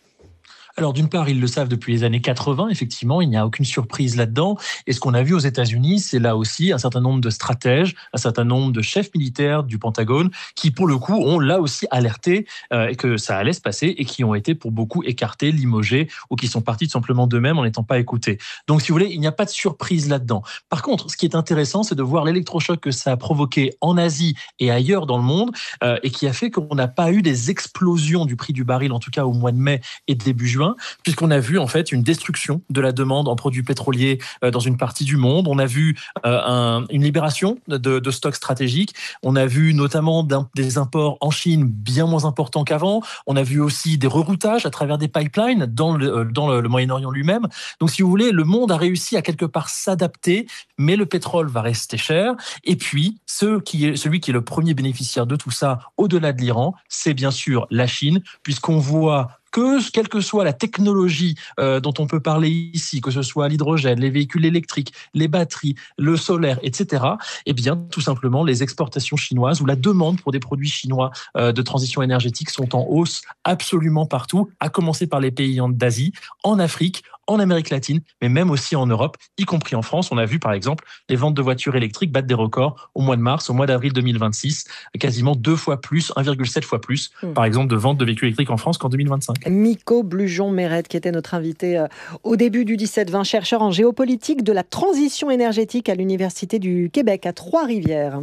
Alors d'une part, ils le savent depuis les années 80, effectivement, il n'y a aucune surprise là-dedans. Et ce qu'on a vu aux États-Unis, c'est là aussi un certain nombre de stratèges, un certain nombre de chefs militaires du Pentagone qui, pour le coup, ont là aussi alerté que ça allait se passer et qui ont été pour beaucoup écartés, limogés ou qui sont partis tout simplement d'eux-mêmes en n'étant pas écoutés. Donc si vous voulez, il n'y a pas de surprise là-dedans. Par contre, ce qui est intéressant, c'est de voir l'électrochoc que ça a provoqué en Asie et ailleurs dans le monde et qui a fait qu'on n'a pas eu des explosions du prix du baril, en tout cas au mois de mai et début juin, puisqu'on a vu en fait une destruction de la demande en produits pétroliers dans une partie du monde. On a vu une libération de stocks stratégiques. On a vu notamment des imports en Chine bien moins importants qu'avant. On a vu aussi des reroutages à travers des pipelines dans le Moyen-Orient lui-même. Donc si vous voulez, le monde a réussi à quelque part s'adapter, mais le pétrole va rester cher. Et puis, celui qui est le premier bénéficiaire de tout ça, au-delà de l'Iran, c'est bien sûr la Chine, puisqu'on voit que, quelle que soit la technologie dont on peut parler ici, que ce soit l'hydrogène, les véhicules électriques, les batteries, le solaire, etc., eh bien, tout simplement, les exportations chinoises ou la demande pour des produits chinois de transition énergétique sont en hausse absolument partout, à commencer par les pays d'Asie, en Afrique, en Amérique latine, mais même aussi en Europe, y compris en France. On a vu, par exemple, les ventes de voitures électriques battre des records au mois de mars, au mois d'avril 2026, quasiment 2 fois plus, 1,7 fois plus, par exemple, de ventes de véhicules électriques en France qu'en 2025. Miko Blujean-Mered, qui était notre invité au début du 17-20, chercheur en géopolitique de la transition énergétique à l'Université du Québec à Trois-Rivières.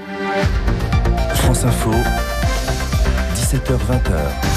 France Info, 17h-20h.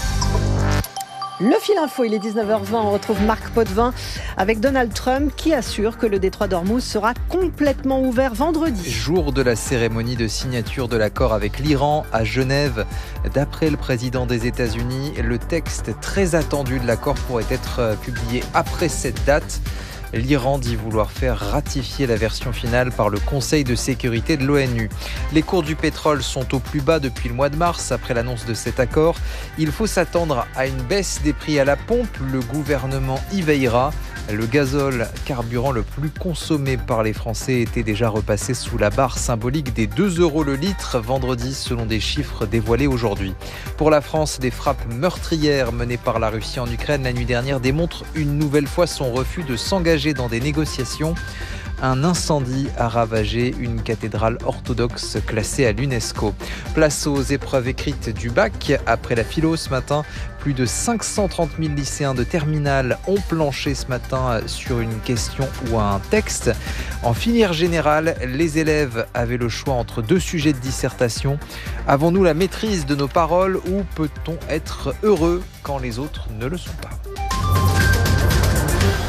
Le fil info, il est 19h20, on retrouve Marc Potvin avec Donald Trump qui assure que le détroit d'Ormuz sera complètement ouvert vendredi. Jour de la cérémonie de signature de l'accord avec l'Iran à Genève. D'après le président des États-Unis, le texte très attendu de l'accord pourrait être publié après cette date. L'Iran dit vouloir faire ratifier la version finale par le Conseil de sécurité de l'ONU. Les cours du pétrole sont au plus bas depuis le mois de mars, après l'annonce de cet accord. Il faut s'attendre à une baisse des prix à la pompe. Le gouvernement y veillera. Le gazole, carburant le plus consommé par les Français, était déjà repassé sous la barre symbolique des 2 € le litre vendredi, selon des chiffres dévoilés aujourd'hui. Pour la France, des frappes meurtrières menées par la Russie en Ukraine la nuit dernière démontrent une nouvelle fois son refus de s'engager dans des négociations. Un incendie a ravagé une cathédrale orthodoxe classée à l'UNESCO. Place aux épreuves écrites du bac. Après la philo ce matin, plus de 530 000 lycéens de terminale ont planché ce matin sur une question ou un texte. En filière générale, les élèves avaient le choix entre 2 sujets de dissertation. Avons-nous la maîtrise de nos paroles ou peut-on être heureux quand les autres ne le sont pas ? France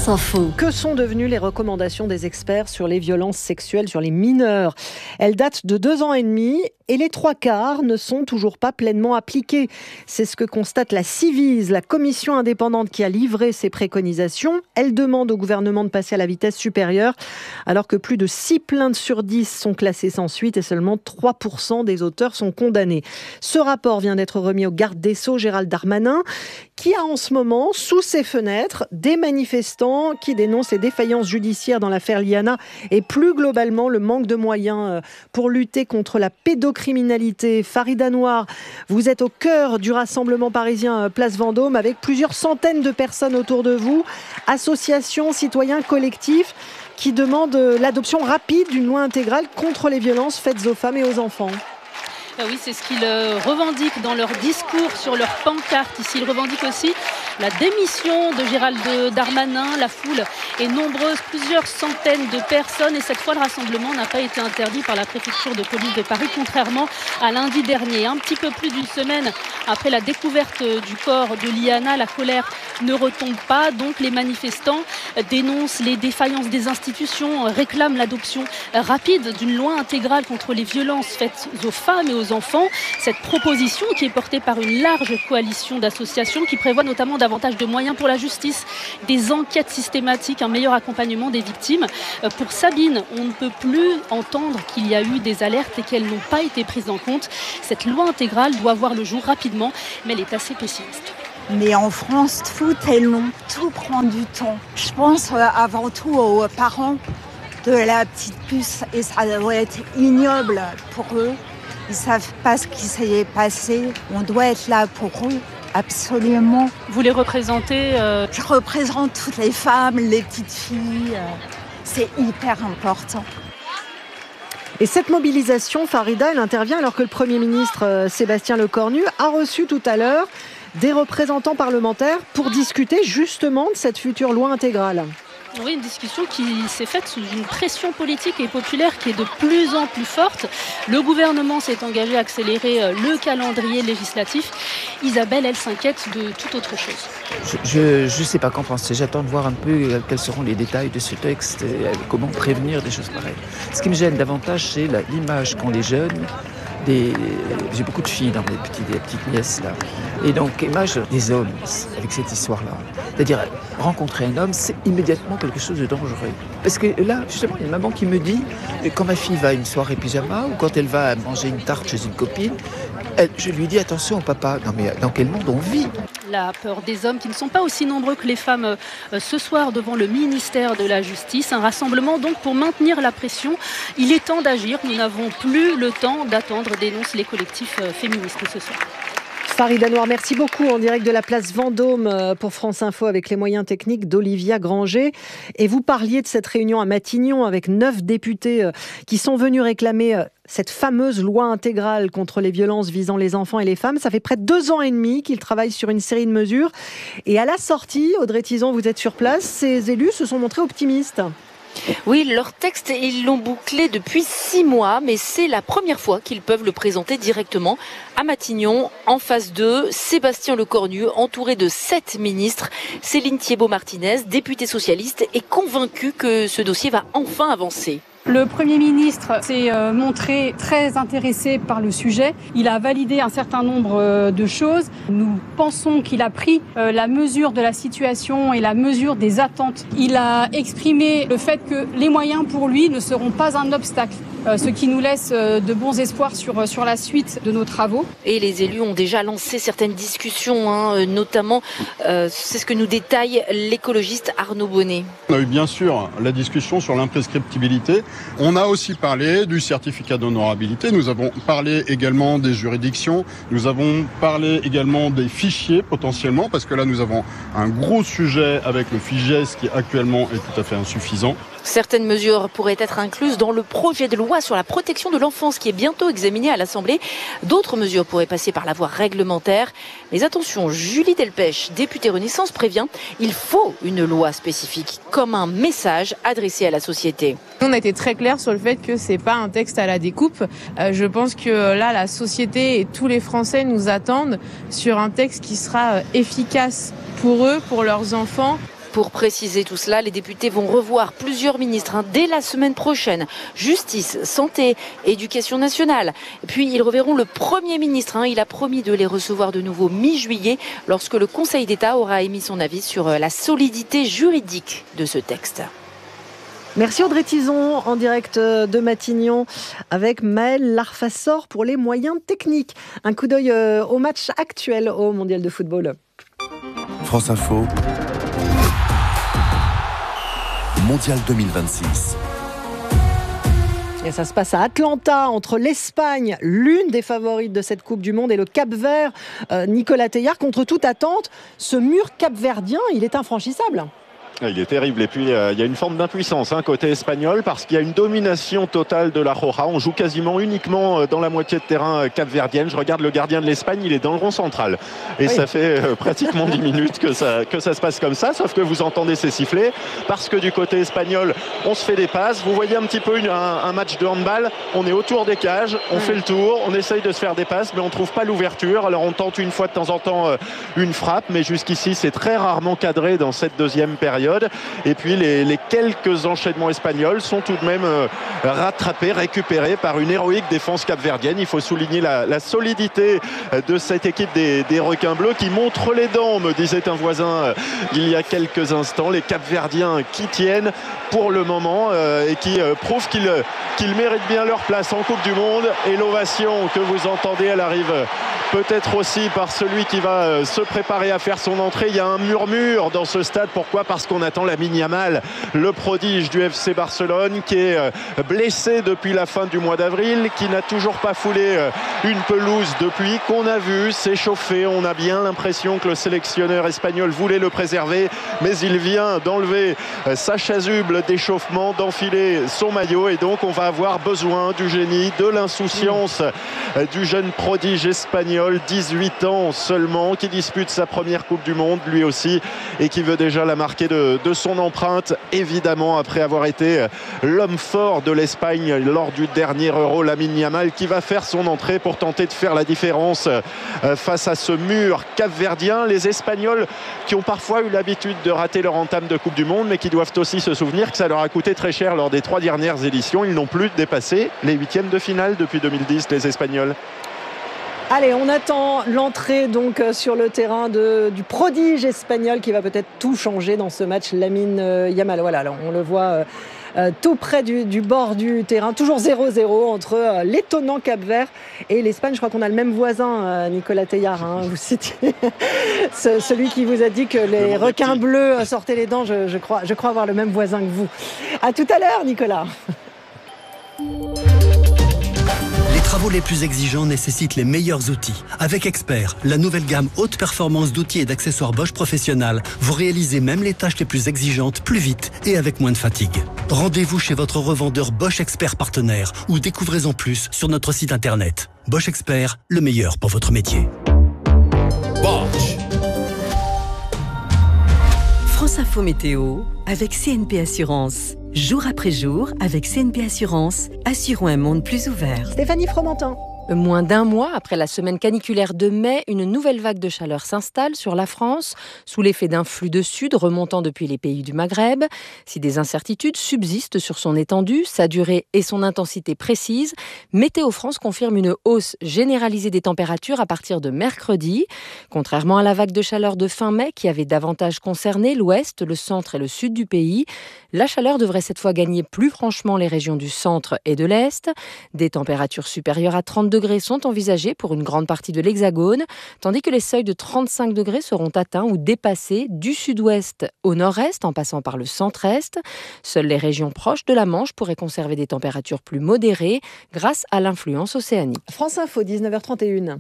France Info. Que sont devenues les recommandations des experts sur les violences sexuelles sur les mineurs ? Elles datent de 2 ans et demi et les 3/4 ne sont toujours pas pleinement appliquées. C'est ce que constate la Civise, la commission indépendante qui a livré ses préconisations. Elle demande au gouvernement de passer à la vitesse supérieure alors que plus de 6 plaintes sur 10 sont classées sans suite et seulement 3% des auteurs sont condamnés. Ce rapport vient d'être remis au garde des Sceaux, Gérald Darmanin, qui a en ce moment sous ses fenêtres des manifestants qui dénoncent les défaillances judiciaires dans l'affaire Liana et plus globalement le manque de moyens pour lutter contre la pédocriminalité. Farida Noir, vous êtes au cœur du rassemblement parisien Place Vendôme avec plusieurs centaines de personnes autour de vous, associations, citoyens, collectifs qui demandent l'adoption rapide d'une loi intégrale contre les violences faites aux femmes et aux enfants. Oui, c'est ce qu'ils revendiquent dans leur discours sur leur pancarte. Ici, ils revendiquent aussi la démission de Gérald Darmanin. La foule est nombreuse, plusieurs centaines de personnes. Et cette fois, le rassemblement n'a pas été interdit par la préfecture de police de Paris, contrairement à lundi dernier. Un petit peu plus d'une semaine après la découverte du corps de Liana, la colère ne retombe pas. Donc, les manifestants dénoncent les défaillances des institutions, réclament l'adoption rapide d'une loi intégrale contre les violences faites aux femmes et aux enfants. Cette proposition qui est portée par une large coalition d'associations qui prévoit notamment davantage de moyens pour la justice, des enquêtes systématiques, un meilleur accompagnement des victimes. Pour Sabine, on ne peut plus entendre qu'il y a eu des alertes et qu'elles n'ont pas été prises en compte. Cette loi intégrale doit voir le jour rapidement, mais elle est assez pessimiste. Mais en France, tout est long, tout prend du temps. Je pense avant tout aux parents de la petite puce et ça doit être ignoble pour eux. Ils ne savent pas ce qui s'est passé. On doit être là pour eux, absolument. Vous les représentez Je représente toutes les femmes, les petites filles. C'est hyper important. Et cette mobilisation, Farida, elle intervient alors que le Premier ministre Sébastien Lecornu a reçu tout à l'heure des représentants parlementaires pour discuter justement de cette future loi intégrale. Oui, une discussion qui s'est faite sous une pression politique et populaire qui est de plus en plus forte. Le gouvernement s'est engagé à accélérer le calendrier législatif. Isabelle, elle s'inquiète de toute autre chose. Je ne sais pas qu'en penser. J'attends de voir un peu quels seront les détails de ce texte et comment prévenir des choses pareilles. Ce qui me gêne davantage, c'est l'image qu'ont les jeunes. J'ai beaucoup de filles dans mes petites nièces là. Et donc, l'image des hommes avec cette histoire-là. C'est-à-dire, rencontrer un homme, c'est immédiatement quelque chose de dangereux. Parce que là, justement, il y a une maman qui me dit, quand ma fille va à une soirée pyjama ou quand elle va manger une tarte chez une copine, je lui dis attention papa, non mais dans quel monde on vit ? La peur des hommes qui ne sont pas aussi nombreux que les femmes ce soir devant le ministère de la Justice. Un rassemblement donc pour maintenir la pression. Il est temps d'agir. Nous n'avons plus le temps d'attendre, dénoncent les collectifs féministes ce soir. Farida Noir, merci beaucoup en direct de la place Vendôme pour France Info avec les moyens techniques d'Olivia Granger. Et vous parliez de cette réunion à Matignon avec 9 députés qui sont venus réclamer cette fameuse loi intégrale contre les violences visant les enfants et les femmes. Ça fait près de 2 ans et demi qu'ils travaillent sur une série de mesures. Et à la sortie, Audrey Tison, vous êtes sur place, ces élus se sont montrés optimistes. Oui, leur texte, ils l'ont bouclé depuis 6 mois, mais c'est la première fois qu'ils peuvent le présenter directement à Matignon. En face d'eux, Sébastien Lecornu, entouré de 7 ministres. Céline Thiébaut-Martinez, députée socialiste, est convaincue que ce dossier va enfin avancer. Le Premier ministre s'est montré très intéressé par le sujet. Il a validé un certain nombre de choses. Nous pensons qu'il a pris la mesure de la situation et la mesure des attentes. Il a exprimé le fait que les moyens pour lui ne seront pas un obstacle, ce qui nous laisse de bons espoirs sur la suite de nos travaux. Et les élus ont déjà lancé certaines discussions, notamment, c'est ce que nous détaille l'écologiste Arnaud Bonnet. On a eu bien sûr la discussion sur l'imprescriptibilité. On a aussi parlé du certificat d'honorabilité, nous avons parlé également des juridictions, nous avons parlé également des fichiers potentiellement, parce que là nous avons un gros sujet avec le FIGES qui actuellement est tout à fait insuffisant. Certaines mesures pourraient être incluses dans le projet de loi sur la protection de l'enfance qui est bientôt examiné à l'Assemblée. D'autres mesures pourraient passer par la voie réglementaire. Mais attention, Julie Delpech, députée Renaissance, prévient, il faut une loi spécifique, comme un message adressé à la société. On a été très clair sur le fait que c'est pas un texte à la découpe. Je pense que là, la société et tous les Français nous attendent sur un texte qui sera efficace pour eux, pour leurs enfants. Pour préciser tout cela, les députés vont revoir plusieurs ministres dès la semaine prochaine. Justice, santé, éducation nationale. Puis ils reverront le Premier ministre. Il a promis de les recevoir de nouveau mi-juillet lorsque le Conseil d'État aura émis son avis sur la solidité juridique de ce texte. Merci Audrey Tison en direct de Matignon avec Maël Larfassor pour les moyens techniques. Un coup d'œil au match actuel au Mondial de football. France Info. Mondial 2026. Et ça se passe à Atlanta, entre l'Espagne, l'une des favorites de cette Coupe du Monde, et le Cap-Vert. Nicolas Teilhard, contre toute attente, ce mur capverdien, il est infranchissable. Il est terrible, et puis il y a une forme d'impuissance côté espagnol, parce qu'il y a une domination totale de la Roja. On joue quasiment uniquement dans la moitié de terrain capverdienne. Je regarde le gardien de l'Espagne, il est dans le rond central, et oui, ça fait pratiquement 10 minutes que ça se passe comme ça, sauf que vous entendez ces sifflets, parce que du côté espagnol on se fait des passes. Vous voyez un petit peu un match de handball, on est autour des cages, on fait le tour, on essaye de se faire des passes, mais on ne trouve pas l'ouverture. Alors on tente une fois de temps en temps une frappe, mais jusqu'ici c'est très rarement cadré dans cette deuxième période. Et puis les quelques enchaînements espagnols sont tout de même rattrapés, récupérés par une héroïque défense capverdienne. Il faut souligner la solidité de cette équipe des requins bleus qui montre les dents, me disait un voisin il y a quelques instants. Les Capverdiens qui tiennent pour le moment et qui prouvent qu'ils méritent bien leur place en Coupe du Monde. Et l'ovation que vous entendez, elle arrive peut-être aussi par celui qui va se préparer à faire son entrée. Il y a un murmure dans ce stade. Pourquoi ? Parce qu'on attend Lamine Yamal, le prodige du FC Barcelone, qui est blessé depuis la fin du mois d'avril, qui n'a toujours pas foulé une pelouse depuis, qu'on a vu s'échauffer. On a bien l'impression que le sélectionneur espagnol voulait le préserver, mais il vient d'enlever sa chasuble d'échauffement, d'enfiler son maillot, et donc on va avoir besoin du génie, de l'insouciance du jeune prodige espagnol, 18 ans seulement, qui dispute sa première Coupe du Monde lui aussi, et qui veut déjà la marquer de son empreinte, évidemment, après avoir été l'homme fort de l'Espagne lors du dernier Euro. Lamine Yamal qui va faire son entrée pour tenter de faire la différence face à ce mur capverdien. Les Espagnols qui ont parfois eu l'habitude de rater leur entame de Coupe du Monde, mais qui doivent aussi se souvenir que ça leur a coûté très cher lors des 3 dernières éditions. Ils n'ont plus dépassé les 8e de finale depuis 2010, les Espagnols. Allez, on attend l'entrée donc sur le terrain du prodige espagnol qui va peut-être tout changer dans ce match. Lamine Yamal, voilà, alors on le voit tout près du bord du terrain, toujours 0-0 entre l'étonnant Cap-Vert et l'Espagne. Je crois qu'on a le même voisin, Nicolas Teilhard, vous citiez celui qui vous a dit que les requins bleus sortaient les dents. Je crois avoir le même voisin que vous. À tout à l'heure, Nicolas. Les travaux les plus exigeants nécessitent les meilleurs outils. Avec Expert, la nouvelle gamme haute performance d'outils et d'accessoires Bosch Professionnel, vous réalisez même les tâches les plus exigeantes plus vite et avec moins de fatigue. Rendez-vous chez votre revendeur Bosch Expert partenaire ou découvrez-en plus sur notre site internet. Bosch Expert, le meilleur pour votre métier. Bosch. France Info Météo avec CNP Assurance. Jour après jour, avec CNP Assurance, assurons un monde plus ouvert. Stéphanie Fromentin. Moins d'un mois après la semaine caniculaire de mai, une nouvelle vague de chaleur s'installe sur la France, sous l'effet d'un flux de sud remontant depuis les pays du Maghreb. Si des incertitudes subsistent sur son étendue, sa durée et son intensité précise, Météo France confirme une hausse généralisée des températures à partir de mercredi. Contrairement à la vague de chaleur de fin mai qui avait davantage concerné l'ouest, le centre et le sud du pays, la chaleur devrait cette fois gagner plus franchement les régions du centre et de l'est. Des températures supérieures à 30 degrés sont envisagés pour une grande partie de l'Hexagone, tandis que les seuils de 35 degrés seront atteints ou dépassés du sud-ouest au nord-est en passant par le centre-est. Seules les régions proches de la Manche pourraient conserver des températures plus modérées grâce à l'influence océanique. France Info, 19h31.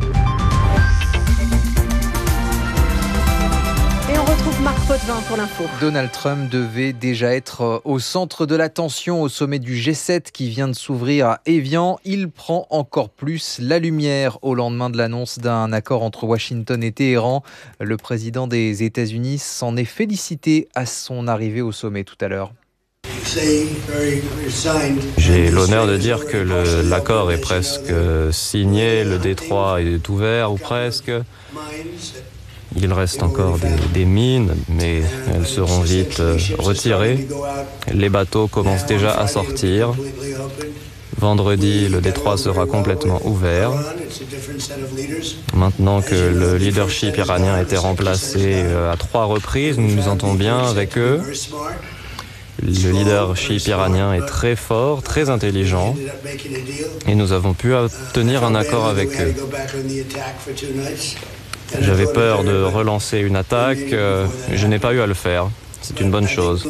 Et on retrouve Marc Potvin pour l'info. Donald Trump devait déjà être au centre de l'attention au sommet du G7 qui vient de s'ouvrir à Évian. Il prend encore plus la lumière au lendemain de l'annonce d'un accord entre Washington et Téhéran. Le président des États-Unis s'en est félicité à son arrivée au sommet tout à l'heure. J'ai l'honneur de dire que l'accord est presque signé, le détroit est ouvert ou presque. Il reste encore des mines, mais elles seront vite retirées. Les bateaux commencent déjà à sortir. Vendredi, le détroit sera complètement ouvert. Maintenant que le leadership iranien a été remplacé à 3 reprises, nous nous entendons bien avec eux. Le leadership iranien est très fort, très intelligent, et nous avons pu obtenir un accord avec eux. J'avais peur de relancer une attaque, je n'ai pas eu à le faire. C'est une bonne chose.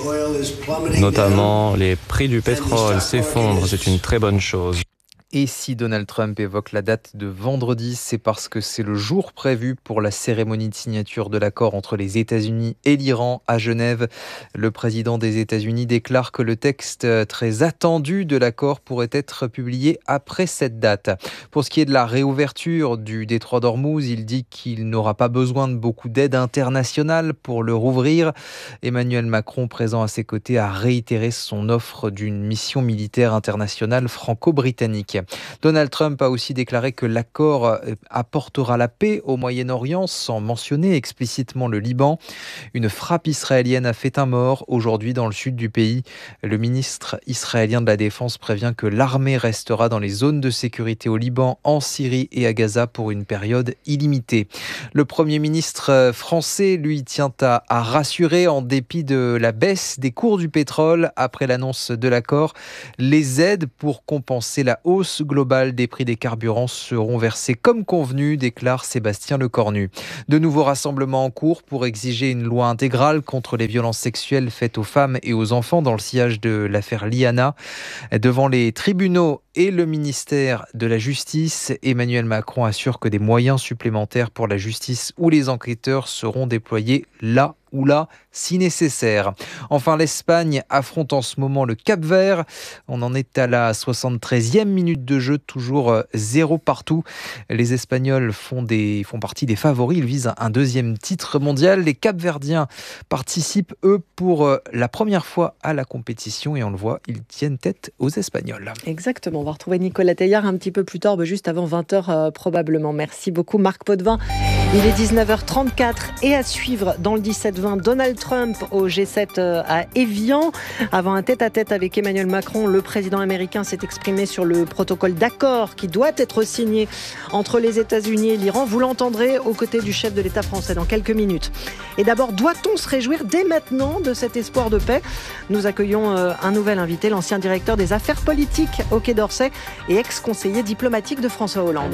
Notamment, les prix du pétrole s'effondrent, c'est une très bonne chose. Et si Donald Trump évoque la date de vendredi, c'est parce que c'est le jour prévu pour la cérémonie de signature de l'accord entre les États-Unis et l'Iran à Genève. Le président des États-Unis déclare que le texte très attendu de l'accord pourrait être publié après cette date. Pour ce qui est de la réouverture du détroit d'Ormuz, il dit qu'il n'aura pas besoin de beaucoup d'aide internationale pour le rouvrir. Emmanuel Macron, présent à ses côtés, a réitéré son offre d'une mission militaire internationale franco-britannique. Donald Trump a aussi déclaré que l'accord apportera la paix au Moyen-Orient sans mentionner explicitement le Liban. Une frappe israélienne a fait un mort aujourd'hui dans le sud du pays. Le ministre israélien de la Défense prévient que l'armée restera dans les zones de sécurité au Liban, en Syrie et à Gaza pour une période illimitée. Le Premier ministre français, lui, tient à rassurer en dépit de la baisse des cours du pétrole après l'annonce de l'accord. Les aides pour compenser la hausse globale des prix des carburants seront versées comme convenu, déclare Sébastien Lecornu. De nouveaux rassemblements en cours pour exiger une loi intégrale contre les violences sexuelles faites aux femmes et aux enfants dans le sillage de l'affaire Liana. Devant les tribunaux et le ministère de la Justice, Emmanuel Macron assure que des moyens supplémentaires pour la justice ou les enquêteurs seront déployés là ou là, si nécessaire. Enfin, l'Espagne affronte en ce moment le Cap-Vert. On en est à la 73e minute de jeu, toujours 0 partout. Les Espagnols font partie des favoris. Ils visent un deuxième titre mondial. Les Cap-Verdiens participent, eux, pour la première fois à la compétition. Et on le voit, ils tiennent tête aux Espagnols. Exactement. On va retrouver Nicolas Teilhard un petit peu plus tard, juste avant 20h probablement. Merci beaucoup Marc Potvin. Il est 19h34 et à suivre dans le 17-20, Donald Trump au G7 à Évian. Avant un tête-à-tête avec Emmanuel Macron, le président américain s'est exprimé sur le protocole d'accord qui doit être signé entre les États-Unis et l'Iran. Vous l'entendrez aux côtés du chef de l'État français dans quelques minutes. Et d'abord, doit-on se réjouir dès maintenant de cet espoir de paix ? Nous accueillons un nouvel invité, l'ancien directeur des affaires politiques au Quai d'Orsay et ex-conseiller diplomatique de François Hollande.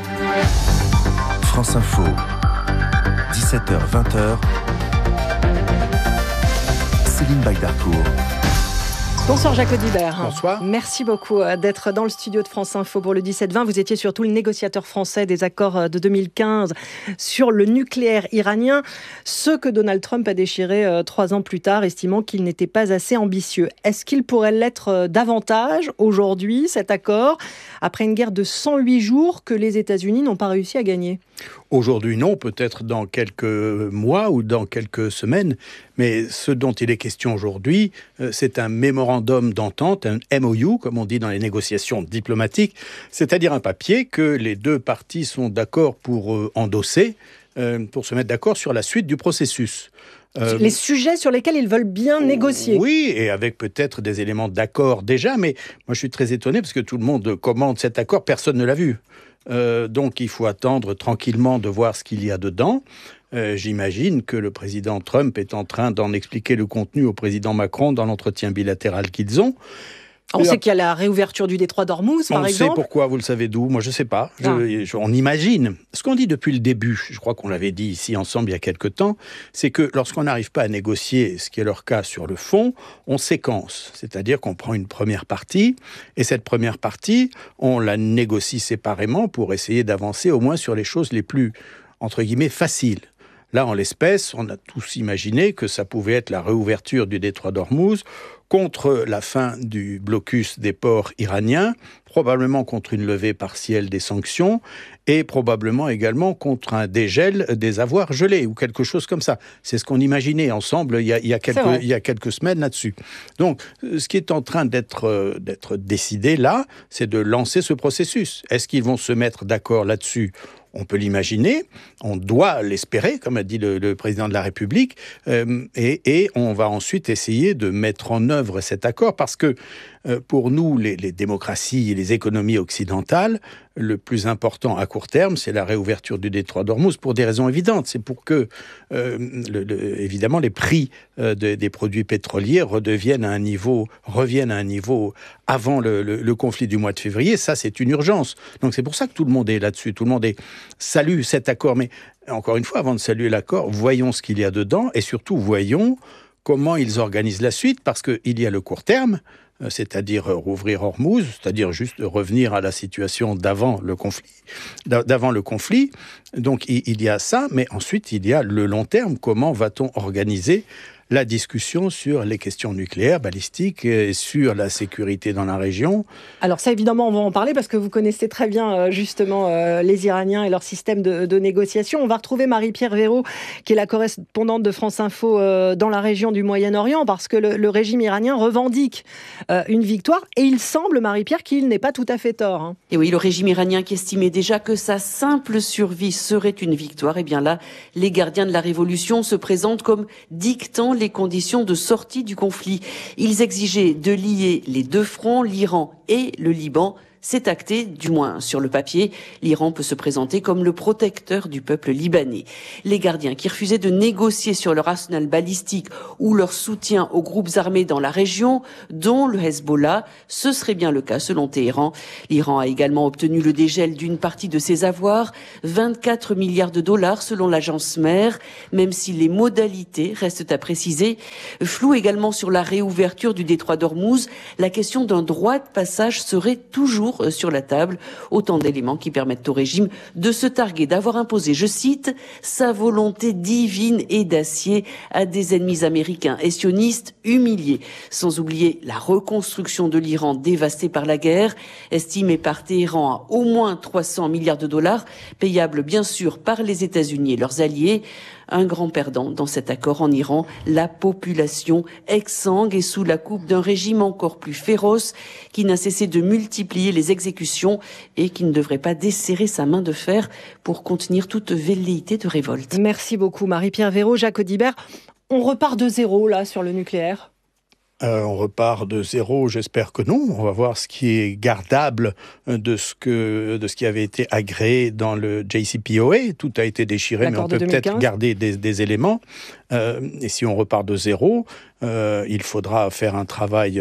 France Info, 17h-20h, Céline Bagdarcourt. Bonsoir Jacques Audibert. Bonsoir. Merci beaucoup d'être dans le studio de France Info pour le 17-20. Vous étiez surtout le négociateur français des accords de 2015 sur le nucléaire iranien, ce que Donald Trump a déchiré 3 ans plus tard, estimant qu'il n'était pas assez ambitieux. Est-ce qu'il pourrait l'être davantage aujourd'hui, cet accord, après une guerre de 108 jours que les États-Unis n'ont pas réussi à gagner ? Aujourd'hui, non, peut-être dans quelques mois ou dans quelques semaines, mais ce dont il est question aujourd'hui, c'est un mémorandum d'entente, un MOU, comme on dit dans les négociations diplomatiques, c'est-à-dire un papier que les deux parties sont d'accord pour endosser, pour se mettre d'accord sur la suite du processus. Les sujets sur lesquels ils veulent bien négocier. Oui, et avec peut-être des éléments d'accord déjà, mais moi je suis très étonné parce que tout le monde commente cet accord, personne ne l'a vu. Donc il faut attendre tranquillement de voir ce qu'il y a dedans. J'imagine que le président Trump est en train d'en expliquer le contenu au président Macron dans l'entretien bilatéral qu'ils ont. On sait qu'il y a la réouverture du détroit d'Ormuz, par exemple. On sait pourquoi, vous le savez d'où. Moi, je ne sais pas. On imagine. Ce qu'on dit depuis le début, je crois qu'on l'avait dit ici ensemble il y a quelque temps, c'est que lorsqu'on n'arrive pas à négocier, ce qui est leur cas sur le fond, on séquence. C'est-à-dire qu'on prend une première partie, et cette première partie, on la négocie séparément pour essayer d'avancer au moins sur les choses les plus, entre guillemets, faciles. Là, en l'espèce, on a tous imaginé que ça pouvait être la réouverture du détroit d'Ormuz contre la fin du blocus des ports iraniens, probablement contre une levée partielle des sanctions et probablement également contre un dégel des avoirs gelés ou quelque chose comme ça. C'est ce qu'on imaginait ensemble il y a quelques semaines là-dessus. Donc, ce qui est en train d'être décidé là, c'est de lancer ce processus. Est-ce qu'ils vont se mettre d'accord là-dessus ? On peut l'imaginer, on doit l'espérer, comme a dit le président de la République, et on va ensuite essayer de mettre en œuvre cet accord, parce que pour nous, les démocraties et les économies occidentales, le plus important à court terme, c'est la réouverture du détroit d'Ormuz, pour des raisons évidentes. C'est pour que, évidemment, les prix des produits pétroliers reviennent à un niveau avant le conflit du mois de février. Ça, c'est une urgence. Donc c'est pour ça que tout le monde est là-dessus. Tout le monde salue cet accord. Mais encore une fois, avant de saluer l'accord, voyons ce qu'il y a dedans et surtout voyons comment ils organisent la suite, parce qu'il y a le court terme, c'est-à-dire rouvrir Ormuz, c'est-à-dire juste revenir à la situation d'avant le conflit. Donc il y a ça, mais ensuite il y a le long terme. Comment va-t-on organiser la discussion sur les questions nucléaires, balistiques, et sur la sécurité dans la région? Alors ça, évidemment, on va en parler parce que vous connaissez très bien, justement, les Iraniens et leur système de négociation. On va retrouver Marie-Pierre Véraud, qui est la correspondante de France Info dans la région du Moyen-Orient, parce que le régime iranien revendique une victoire, et il semble, Marie-Pierre, qu'il n'est pas tout à fait tort. Hein. Et oui, le régime iranien qui estimait déjà que sa simple survie serait une victoire, et bien là, les gardiens de la révolution se présentent comme dictant les conditions de sortie du conflit. Ils exigeaient de lier les deux fronts, l'Iran et le Liban. C'est acté, du moins sur le papier. L'Iran peut se présenter comme le protecteur du peuple libanais. Les gardiens qui refusaient de négocier sur leur arsenal balistique ou leur soutien aux groupes armés dans la région, dont le Hezbollah, ce serait bien le cas selon Téhéran. L'Iran a également obtenu le dégel d'une partie de ses avoirs, 24 milliards de dollars selon l'agence mère, même si les modalités restent à préciser. Flou également sur la réouverture du détroit d'Ormuz, la question d'un droit de passage serait toujours sur la table. Autant d'éléments qui permettent au régime de se targuer d'avoir imposé, je cite, sa volonté divine et d'acier à des ennemis américains et sionistes humiliés. Sans oublier la reconstruction de l'Iran dévasté par la guerre, estimée par Téhéran à au moins 300 milliards de dollars, payables bien sûr par les États-Unis et leurs alliés. Un grand perdant dans cet accord en Iran, la population exsangue et sous la coupe d'un régime encore plus féroce qui n'a cessé de multiplier les exécutions et qui ne devrait pas desserrer sa main de fer pour contenir toute velléité de révolte. Merci beaucoup Marie-Pierre Véraud. Jacques Audibert, on repart de zéro là sur le nucléaire? On repart de zéro, j'espère que non. On va voir ce qui est gardable de ce qui avait été agréé dans le JCPOA. Tout a été déchiré, mais on peut peut-être garder des éléments. Et si on repart de zéro, il faudra faire un travail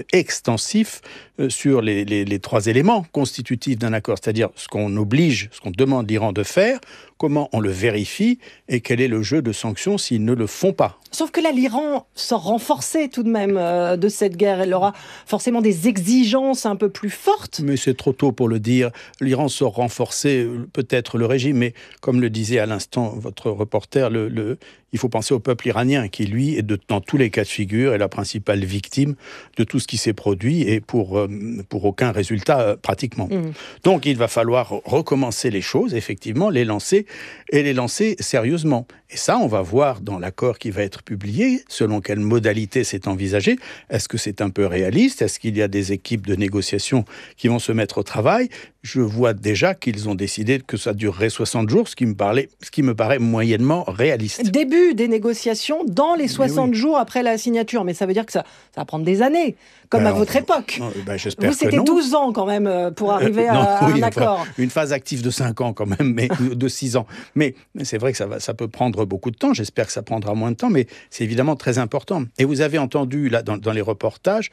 extensif sur les trois éléments constitutifs d'un accord, c'est-à-dire ce qu'on demande l'Iran de faire, comment on le vérifie et quel est le jeu de sanctions s'ils ne le font pas. Sauf que là, l'Iran sort renforcé tout de même de cette guerre. Elle aura forcément des exigences un peu plus fortes. Mais c'est trop tôt pour le dire. L'Iran sort renforcé, peut-être le régime, mais comme le disait à l'instant votre reporter, il faut penser au peuple iranien qui, lui, est dans tous les cas de figure, est la principale victime de tout ce qui s'est produit et pour aucun résultat pratiquement. Donc il va falloir recommencer les choses, effectivement, les lancer sérieusement. Et ça, on va voir dans l'accord qui va être publié, selon quelle modalité c'est envisagé. Est-ce que c'est un peu réaliste? Est-ce qu'il y a des équipes de négociation qui vont se mettre au travail? Je vois déjà qu'ils ont décidé que ça durerait 60 jours, ce qui me paraît moyennement réaliste. Début des négociations dans les 60 jours après la signature. Mais ça veut dire que ça va prendre des années, comme à votre époque. J'espère vous, c'était que non. 12 ans quand même pour arriver à un accord. Une phase active de 5 ans quand même, mais de 6 ans. Mais c'est vrai que ça peut prendre beaucoup de temps. J'espère que ça prendra moins de temps, mais c'est évidemment très important. Et vous avez entendu là dans les reportages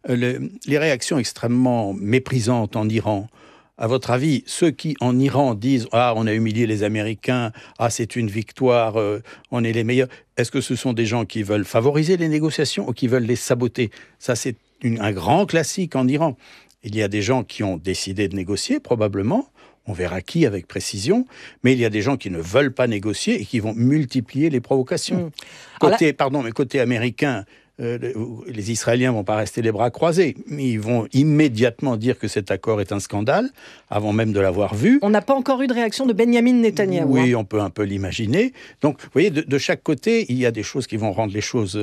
les réactions extrêmement méprisantes en Iran. À votre avis, ceux qui, en Iran, disent « Ah, on a humilié les Américains, ah, c'est une victoire, on est les meilleurs », est-ce que ce sont des gens qui veulent favoriser les négociations ou qui veulent les saboter? Ça, c'est un grand classique en Iran. Il y a des gens qui ont décidé de négocier, probablement. On verra qui avec précision. Mais il y a des gens qui ne veulent pas négocier et qui vont multiplier les provocations. Côté américain, les Israéliens vont pas rester les bras croisés. Ils vont immédiatement dire que cet accord est un scandale, avant même de l'avoir vu. On n'a pas encore eu de réaction de Benyamin Netanyahou. Oui, on peut un peu l'imaginer. Donc, vous voyez, de chaque côté, il y a des choses qui vont rendre les choses,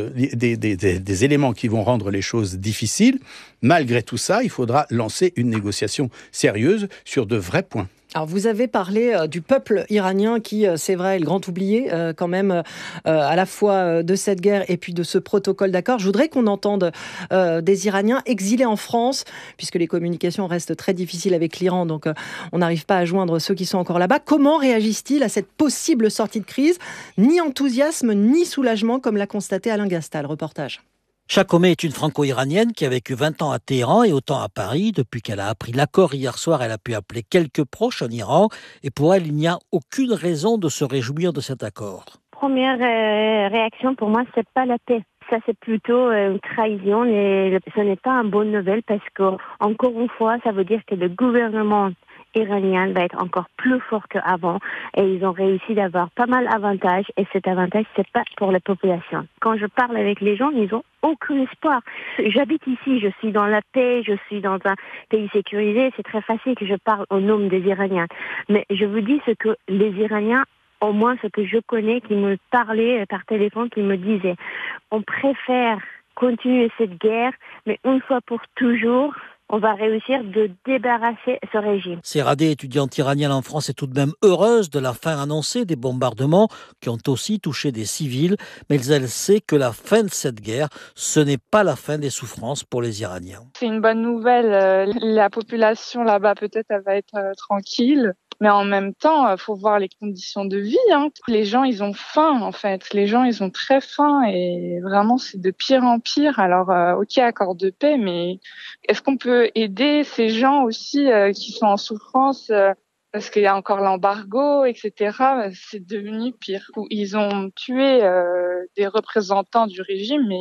des éléments qui vont rendre les choses difficiles. Malgré tout ça, il faudra lancer une négociation sérieuse sur de vrais points. Alors vous avez parlé du peuple iranien qui, c'est vrai, est le grand oublié quand même à la fois de cette guerre et puis de ce protocole d'accord. Je voudrais qu'on entende des Iraniens exilés en France, puisque les communications restent très difficiles avec l'Iran, donc on n'arrive pas à joindre ceux qui sont encore là-bas. Comment réagissent-ils à cette possible sortie de crise ? Ni enthousiasme, ni soulagement, comme l'a constaté Alain Gastal. Reportage. Chakome est une franco-iranienne qui a vécu 20 ans à Téhéran et autant à Paris. Depuis qu'elle a appris l'accord hier soir, elle a pu appeler quelques proches en Iran. Et pour elle, il n'y a aucune raison de se réjouir de cet accord. Première réaction pour moi, c'est pas la paix. Ça, c'est plutôt une trahison et ce n'est pas une bonne nouvelle parce que, encore une fois, ça veut dire que le gouvernement iranien va être encore plus fort qu'avant et ils ont réussi d'avoir pas mal d'avantages et cet avantage, c'est pas pour la population. Quand je parle avec les gens, ils ont aucun espoir. J'habite ici, je suis dans la paix, je suis dans un pays sécurisé, c'est très facile que je parle au nom des Iraniens. Mais je vous dis ce que les Iraniens, au moins ce que je connais, qui me parlaient par téléphone, qui me disaient on préfère continuer cette guerre, mais une fois pour toujours, on va réussir de débarrasser ce régime. Seradeh, étudiante iranienne en France, est tout de même heureuse de la fin annoncée des bombardements qui ont aussi touché des civils, mais elle sait que la fin de cette guerre, ce n'est pas la fin des souffrances pour les Iraniens. C'est une bonne nouvelle. La population là-bas, peut-être, elle va être tranquille. Mais en même temps, il faut voir les conditions de vie. Les gens, ils ont faim, en fait. Les gens, ils ont très faim et vraiment, c'est de pire en pire. Alors, ok, accord de paix, mais est-ce qu'on peut aider ces gens aussi qui sont en souffrance parce qu'il y a encore l'embargo, etc. C'est devenu pire. Ils ont tué des représentants du régime, mais